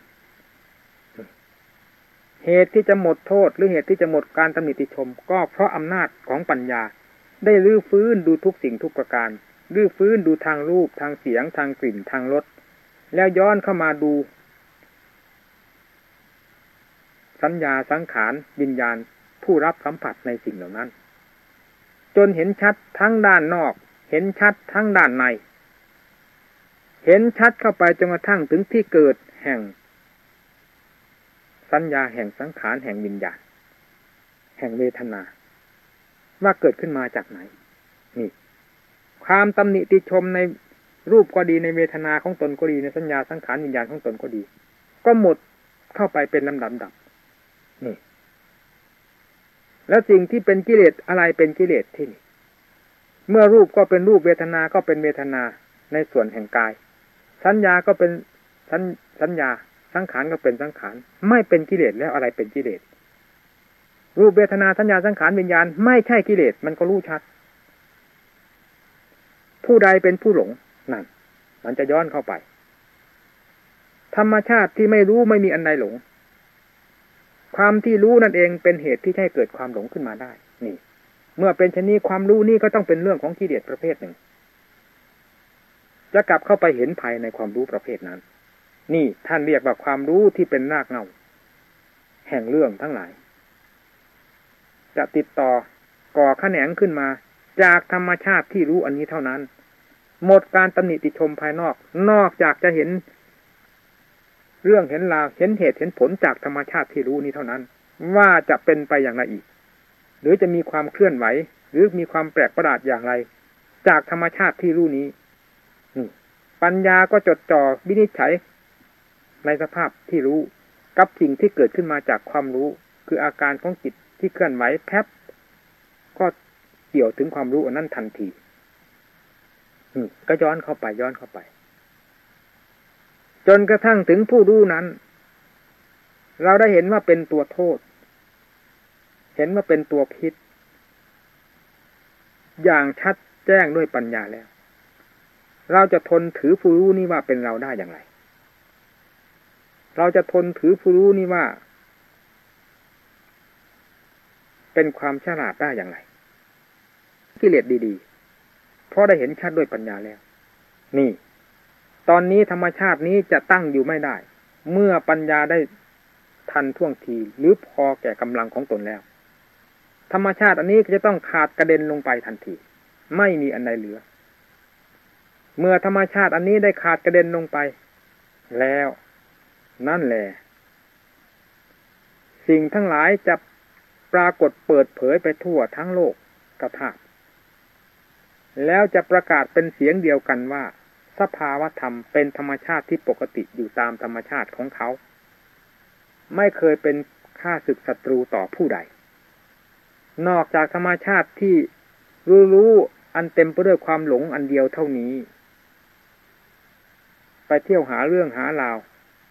Speaker 1: เหตุที่จะหมดโทษหรือเหตุที่จะหมดการตำหนิติชมก็เพราะอำนาจของปัญญาได้รื้อฟื้นดูทุกสิ่งทุกประการรื้อฟื้นดูทางรูปทางเสียงทางกลิ่นทางรสแล้วย้อนเข้ามาดูสัญญาสังขารวิญญาณผู้รับสัมผัสในสิ่งเหล่านั้นจนเห็นชัดทั้งด้านนอกเห็นชัดทั้งด้านในเห็นชัดเข้าไปจนกระทั่งถึงที่เกิดแห่งสัญญาแห่งสังขารแห่งวิญญาณแห่งเวทนาว่าเกิดขึ้นมาจากไหนนี่ความตำหนิติชมในรูปก็ดีในเวทนาของตนก็ดีในสัญญาสังขารวิญญาณของตนก็ดีก็หมดเข้าไปเป็นลำดับดับนี่แล้วสิ่งที่เป็นกิเลสอะไรเป็นกิเลสที่นี่เมื่อรูปก็เป็นรูปเวทนาก็เป็นเวทนาในส่วนแห่งกายสัญญาก็เป็นสัญสัญญาสังขารก็เป็นสังขารไม่เป็นกิเลสแล้วอะไรเป็นกิเลสรูปเวทนาสัญญาสังขารวิญญาณไม่ใช่กิเลสมันก็รู้ชัดผู้ใดเป็นผู้หลงนั่นมันจะย้อนเข้าไปธรรมชาติที่ไม่รู้ไม่มีอันใดหลงความที่รู้นั่นเองเป็นเหตุที่ให้เกิดความหลงขึ้นมาได้นี่เมื่อเป็นชนิดความรู้นี่ก็ต้องเป็นเรื่องของกิเลสประเภทหนึ่งจะกลับเข้าไปเห็นภัยในความรู้ประเภทนั้นนี่ท่านเรียกว่าความรู้ที่เป็นรากเหง้าแห่งเรื่องทั้งหลายจะติดต่อก่อแขนงขึ้นมาจากธรรมชาติที่รู้อันนี้เท่านั้นหมดการตำหนิติชมภายนอกนอกจากจะเห็นเรื่องเห็นราวเห็นเหตุเห็นผลจากธรรมชาติที่รู้นี้เท่านั้นว่าจะเป็นไปอย่างไรอีกหรือจะมีความเคลื่อนไหวหรือมีความแปลกประหลาดอย่างไรจากธรรมชาติที่รู้นี้ปัญญาก็จดจ่อวินิจฉัยในสภาพที่รู้กับสิ่งที่เกิดขึ้นมาจากความรู้คืออาการของจิตที่เคลื่อนไหวแป๊บก็เกี่ยวถึงความรู้อันนั้นทันทีก็ย้อนเข้าไปย้อนเข้าไปจนกระทั่งถึงผู้รู้นั้นเราได้เห็นว่าเป็นตัวโทษเห็นว่าเป็นตัวพิษอย่างชัดแจ้งด้วยปัญญาแล้วเราจะทนถือผู้รู้นี่ว่าเป็นเราได้อย่างไรเราจะทนถือผู้รู้นี่ว่าเป็นความฉลาดได้อย่างไรกิเลสดีๆเพราะได้เห็นชัดด้วยปัญญาแล้วนี่ตอนนี้ธรรมชาตินี้จะตั้งอยู่ไม่ได้เมื่อปัญญาได้ทันท่วงทีหรือพอแก่กำลังของตนแล้วธรรมชาติอันนี้จะต้องขาดกระเด็นลงไปทันทีไม่มีอันใดเหลือเมื่อธรรมชาติอันนี้ได้ขาดกระเด็นลงไปแล้วนั่นแหละสิ่งทั้งหลายจะปรากฏเปิดเผยไปทั่วทั้งโลกกธาตุแล้วจะประกาศเป็นเสียงเดียวกันว่าสภาวธรรมเป็นธรรมชาติที่ปกติอยู่ตามธรรมชาติของเขาไม่เคยเป็นข้าศึกศัตรูต่อผู้ใดนอกจากธรรมชาติที่รู้รู้อันเต็มไปด้วยความหลงอันเดียวเท่านี้ไปเที่ยวหาเรื่องหาราว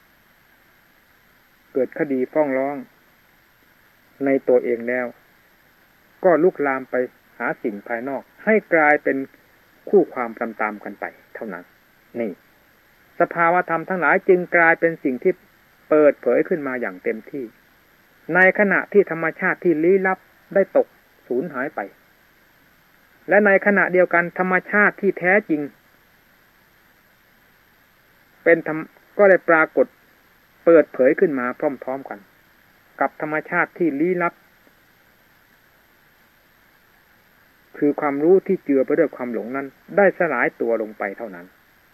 Speaker 1: เกิดคดีฟ้องร้องในตัวเองแล้วก็ลุกลามไปหาสิ่งภายนอกให้กลายเป็นคู่ความตามๆกันไปเท่านั้นนี่สภาวธรรมทั้งหลายจึงกลายเป็นสิ่งที่เปิดเผยขึ้นมาอย่างเต็มที่ในขณะที่ธรรมชาติที่ลี้ลับได้ตกสูญหายไปและในขณะเดียวกันธรรมชาติที่แท้จริงเป็นธรรมก็ได้ปรากฏเปิดเผยขึ้นมาพร้อมๆกันกับธรรมชาติที่ลี้ลับคือความรู้ที่เจือไปด้วยความหลงนั้นได้สลายตัวลงไปเท่านั้น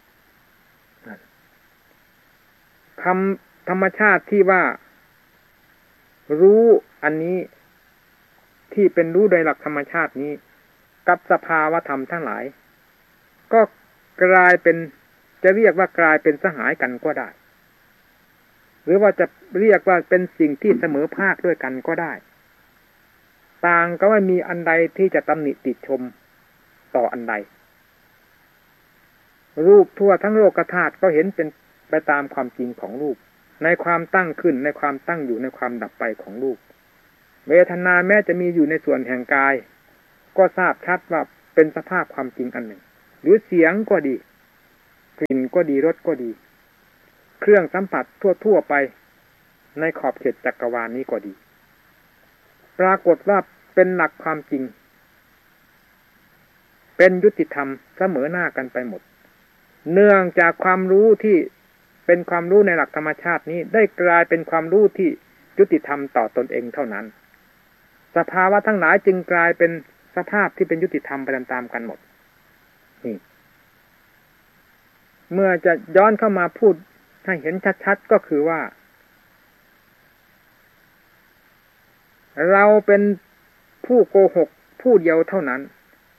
Speaker 1: คำธรรมชาติที่ว่ารู้อันนี้ที่เป็นรู้โดยหลักธรรมชาตินี้กับสภาวธรรมทั้งหลายก็กลายเป็นจะเรียกว่ากลายเป็นสหายกันก็ได้หรือว่าจะเรียกว่าเป็นสิ่งที่เสมอภาคด้วยกันก็ได้ต่างก็ไม่มีอันใดที่จะตำหนิติชมต่ออันใดรูปทั่วทั้งโลกธาตุก็เห็นเป็นไปตามความจริงของรูปในความตั้งขึ้นในความตั้งอยู่ในความดับไปของรูปเวทนาแม้จะมีอยู่ในส่วนแห่งกายก็ทราบชัดว่าเป็นสภาพความจริงอันหนึ่งหรือเสียงก็ดีกลิ่นก็ดีรสก็ดีเครื่องสัมผัสทั่วๆไปในขอบเขตจักรวาลนี้ก็ดีปรากฏว่าเป็นหลักความจริงเป็นยุติธรรมเสมอหน้ากันไปหมดเนื่องจากความรู้ที่เป็นความรู้ในหลักธรรมชาตินี้ได้กลายเป็นความรู้ที่ยุติธรรมต่อตนเองเท่านั้นสภาวะทั้งหลายจึงกลายเป็นสภาพที่เป็นยุติธรรมไปตามๆกันหมดนี่เมื่อจะย้อนเข้ามาพูดให้เห็นชัดๆก็คือว่าเราเป็นผู้โกหกผู้เดียวเท่านั้น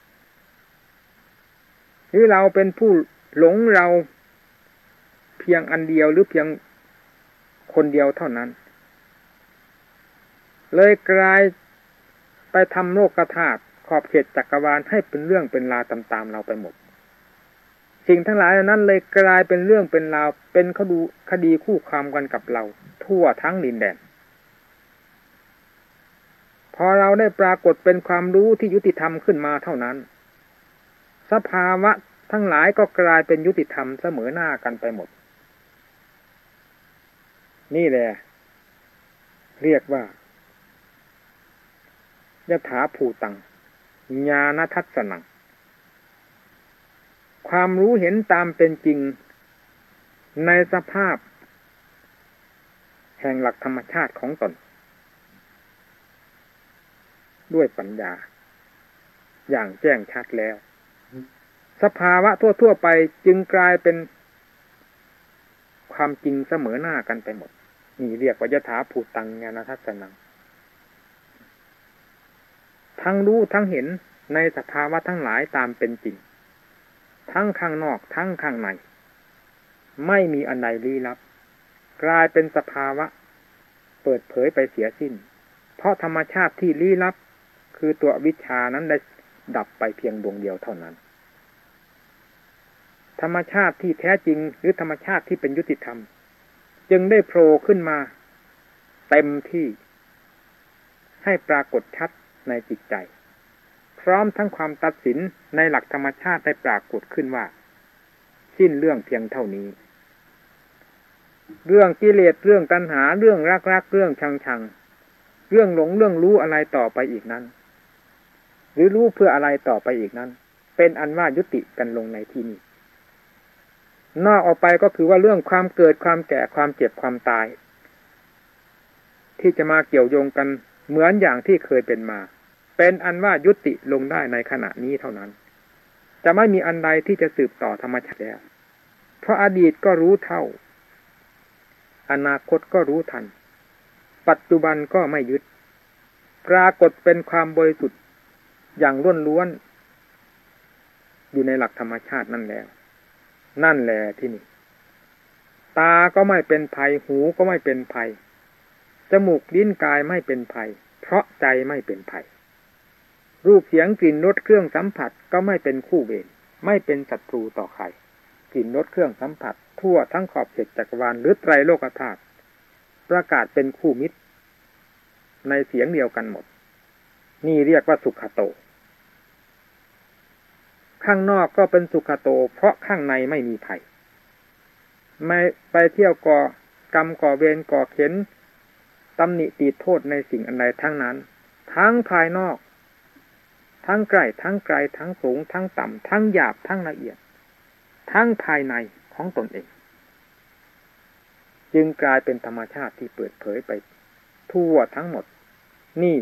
Speaker 1: หรือเราเป็นผู้หลงเราเพียงอันเดียวหรือเพียงคนเดียวเท่านั้นเลยกลายไปทำโลกธาตุขอบเขตจักรวาลให้เป็นเรื่องเป็นราวตามๆเราไปหมดสิ่งทั้งหลายนั้นเลยกลายเป็นเรื่องเป็นราวเป็นคดีคดีคู่ความกันกับเราทั่วทั้งดินแดนพอเราได้ปรากฏเป็นความรู้ที่ยุติธรรมขึ้นมาเท่านั้นสภาวะทั้งหลายก็กลายเป็นยุติธรรมเสมอหน้ากันไปหมดนี่แหละเรียกว่ายถาภูตังญาณทัสสนังความรู้เห็นตามเป็นจริงในสภาพแห่งหลักธรรมชาติของตนด้วยปัญญาอย่างแจ้งชัดแล้วสภาวะทั่วๆไปจึงกลายเป็นความจริงเสมอหน้ากันไปหมดนี่เรียกว่ายถาภูตังญาณทัสสนังทั้งรู้ทั้งเห็นในสภาวะทั้งหลายตามเป็นจริงทั้งข้างนอกทั้งข้างในไม่มีอันใดลี้ลับกลายเป็นสภาวะเปิดเผยไปเสียสิ้นเพราะธรรมชาติที่ลี้ลับคือตัววิชานั้นได้ดับไปเพียงดวงเดียวเท่านั้นธรรมชาติที่แท้จริงหรือธรรมชาติที่เป็นยุติธรรมจึงได้โผล่ขึ้นมาเต็มที่ให้ปรากฏชัดในจิตใจพร้อมทั้งความตัดสินในหลักธรรมชาติได้ปรากฏขึ้นว่าสิ้นเรื่องเพียงเท่านี้เรื่องกิเลสเรื่องตัณหาเรื่องรักๆเรื่องชังๆเรื่องหลงเรื่องรู้อะไรต่อไปอีกนั้นหรือรู้เพื่ออะไรต่อไปอีกนั้นเป็นอันว่ายุติกันลงในที่นี้นอกออกไปก็คือว่าเรื่องความเกิดความแก่ความเจ็บความตายที่จะมาเกี่ยวโยงกันเหมือนอย่างที่เคยเป็นมาเป็นอันว่ายุติลงได้ในขณะนี้เท่านั้นจะไม่มีอันใดที่จะสืบต่อธรรมชาติแล้วเพราะอดีตก็รู้เท่าอนาคตก็รู้ทันปัจจุบันก็ไม่ยึดปรากฏเป็นความบริสุทธิ์อย่างล้วนๆอยู่ในหลักธรรมชาตินั่นแล้วนั่นแหละที่นี่ตาก็ไม่เป็นภัยหูก็ไม่เป็นภัยจมูกลิ้นกายไม่เป็นภัยเพราะใจไม่เป็นภัยรูปเสียงกลิ่นรสเครื่องสัมผัสก็ไม่เป็นคู่เวรไม่เป็นศัตรูต่อใครกลิ่นรสเครื่องสัมผัสทั่วทั้งขอบเขตจักรวาลหรือไตรโลกธาตุประกาศเป็นคู่มิตรในเสียงเดียวกันหมดนี่เรียกว่าสุขโตข้างนอกก็เป็นสุขโตเพราะข้างในไม่มีภัยไม่ไปเที่ยวก่อกรรมก่อเวรก่อเข็นตำหนิตีโทษในสิ่งอันใดทั้งนั้นทั้งภายนอกทั้งใกล้ทั้งไกลทั้งสูงทั้งต่ำทั้งหยาบทั้งละเอียดทั้งภายในของตนเองจึงกลายเป็นธรรมชาติที่เปิดเผยไปทั่วทั้งหมดนี่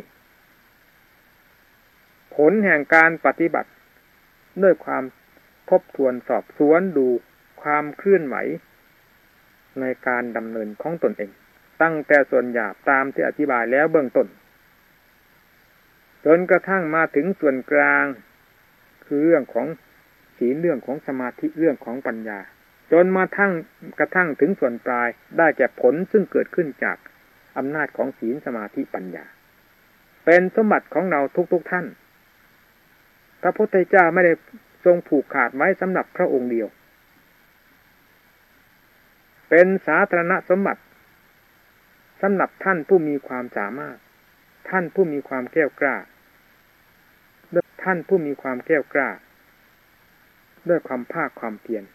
Speaker 1: ผลแห่งการปฏิบัติด้วยความทบทวนสอบสวนดูความเคลื่อนไหวในการดำเนินของตนเองตั้งแต่ส่วนหยาบตามที่อธิบายแล้วเบื้องต้นจนกระทั่งมาถึงส่วนกลางคือเรื่องของศีลเรื่องของสมาธิเรื่องของปัญญาจนมาทั้งกระทั่งถึงส่วนปลายได้แก่ผลซึ่งเกิดขึ้นจากอำนาจของศีลสมาธิปัญญาเป็นสมบัติของเราทุกๆท่านพระพุทธเจ้าไม่ได้ทรงผูกขาดไว้สำหรับพระองค์เดียวเป็นสาธารณสมบัติสำหรับท่านผู้มีความสามารถท่านผู้มีความแกล้วกล้าท่านผู้มีความแกล้วกล้าด้วยความภาคความเพียร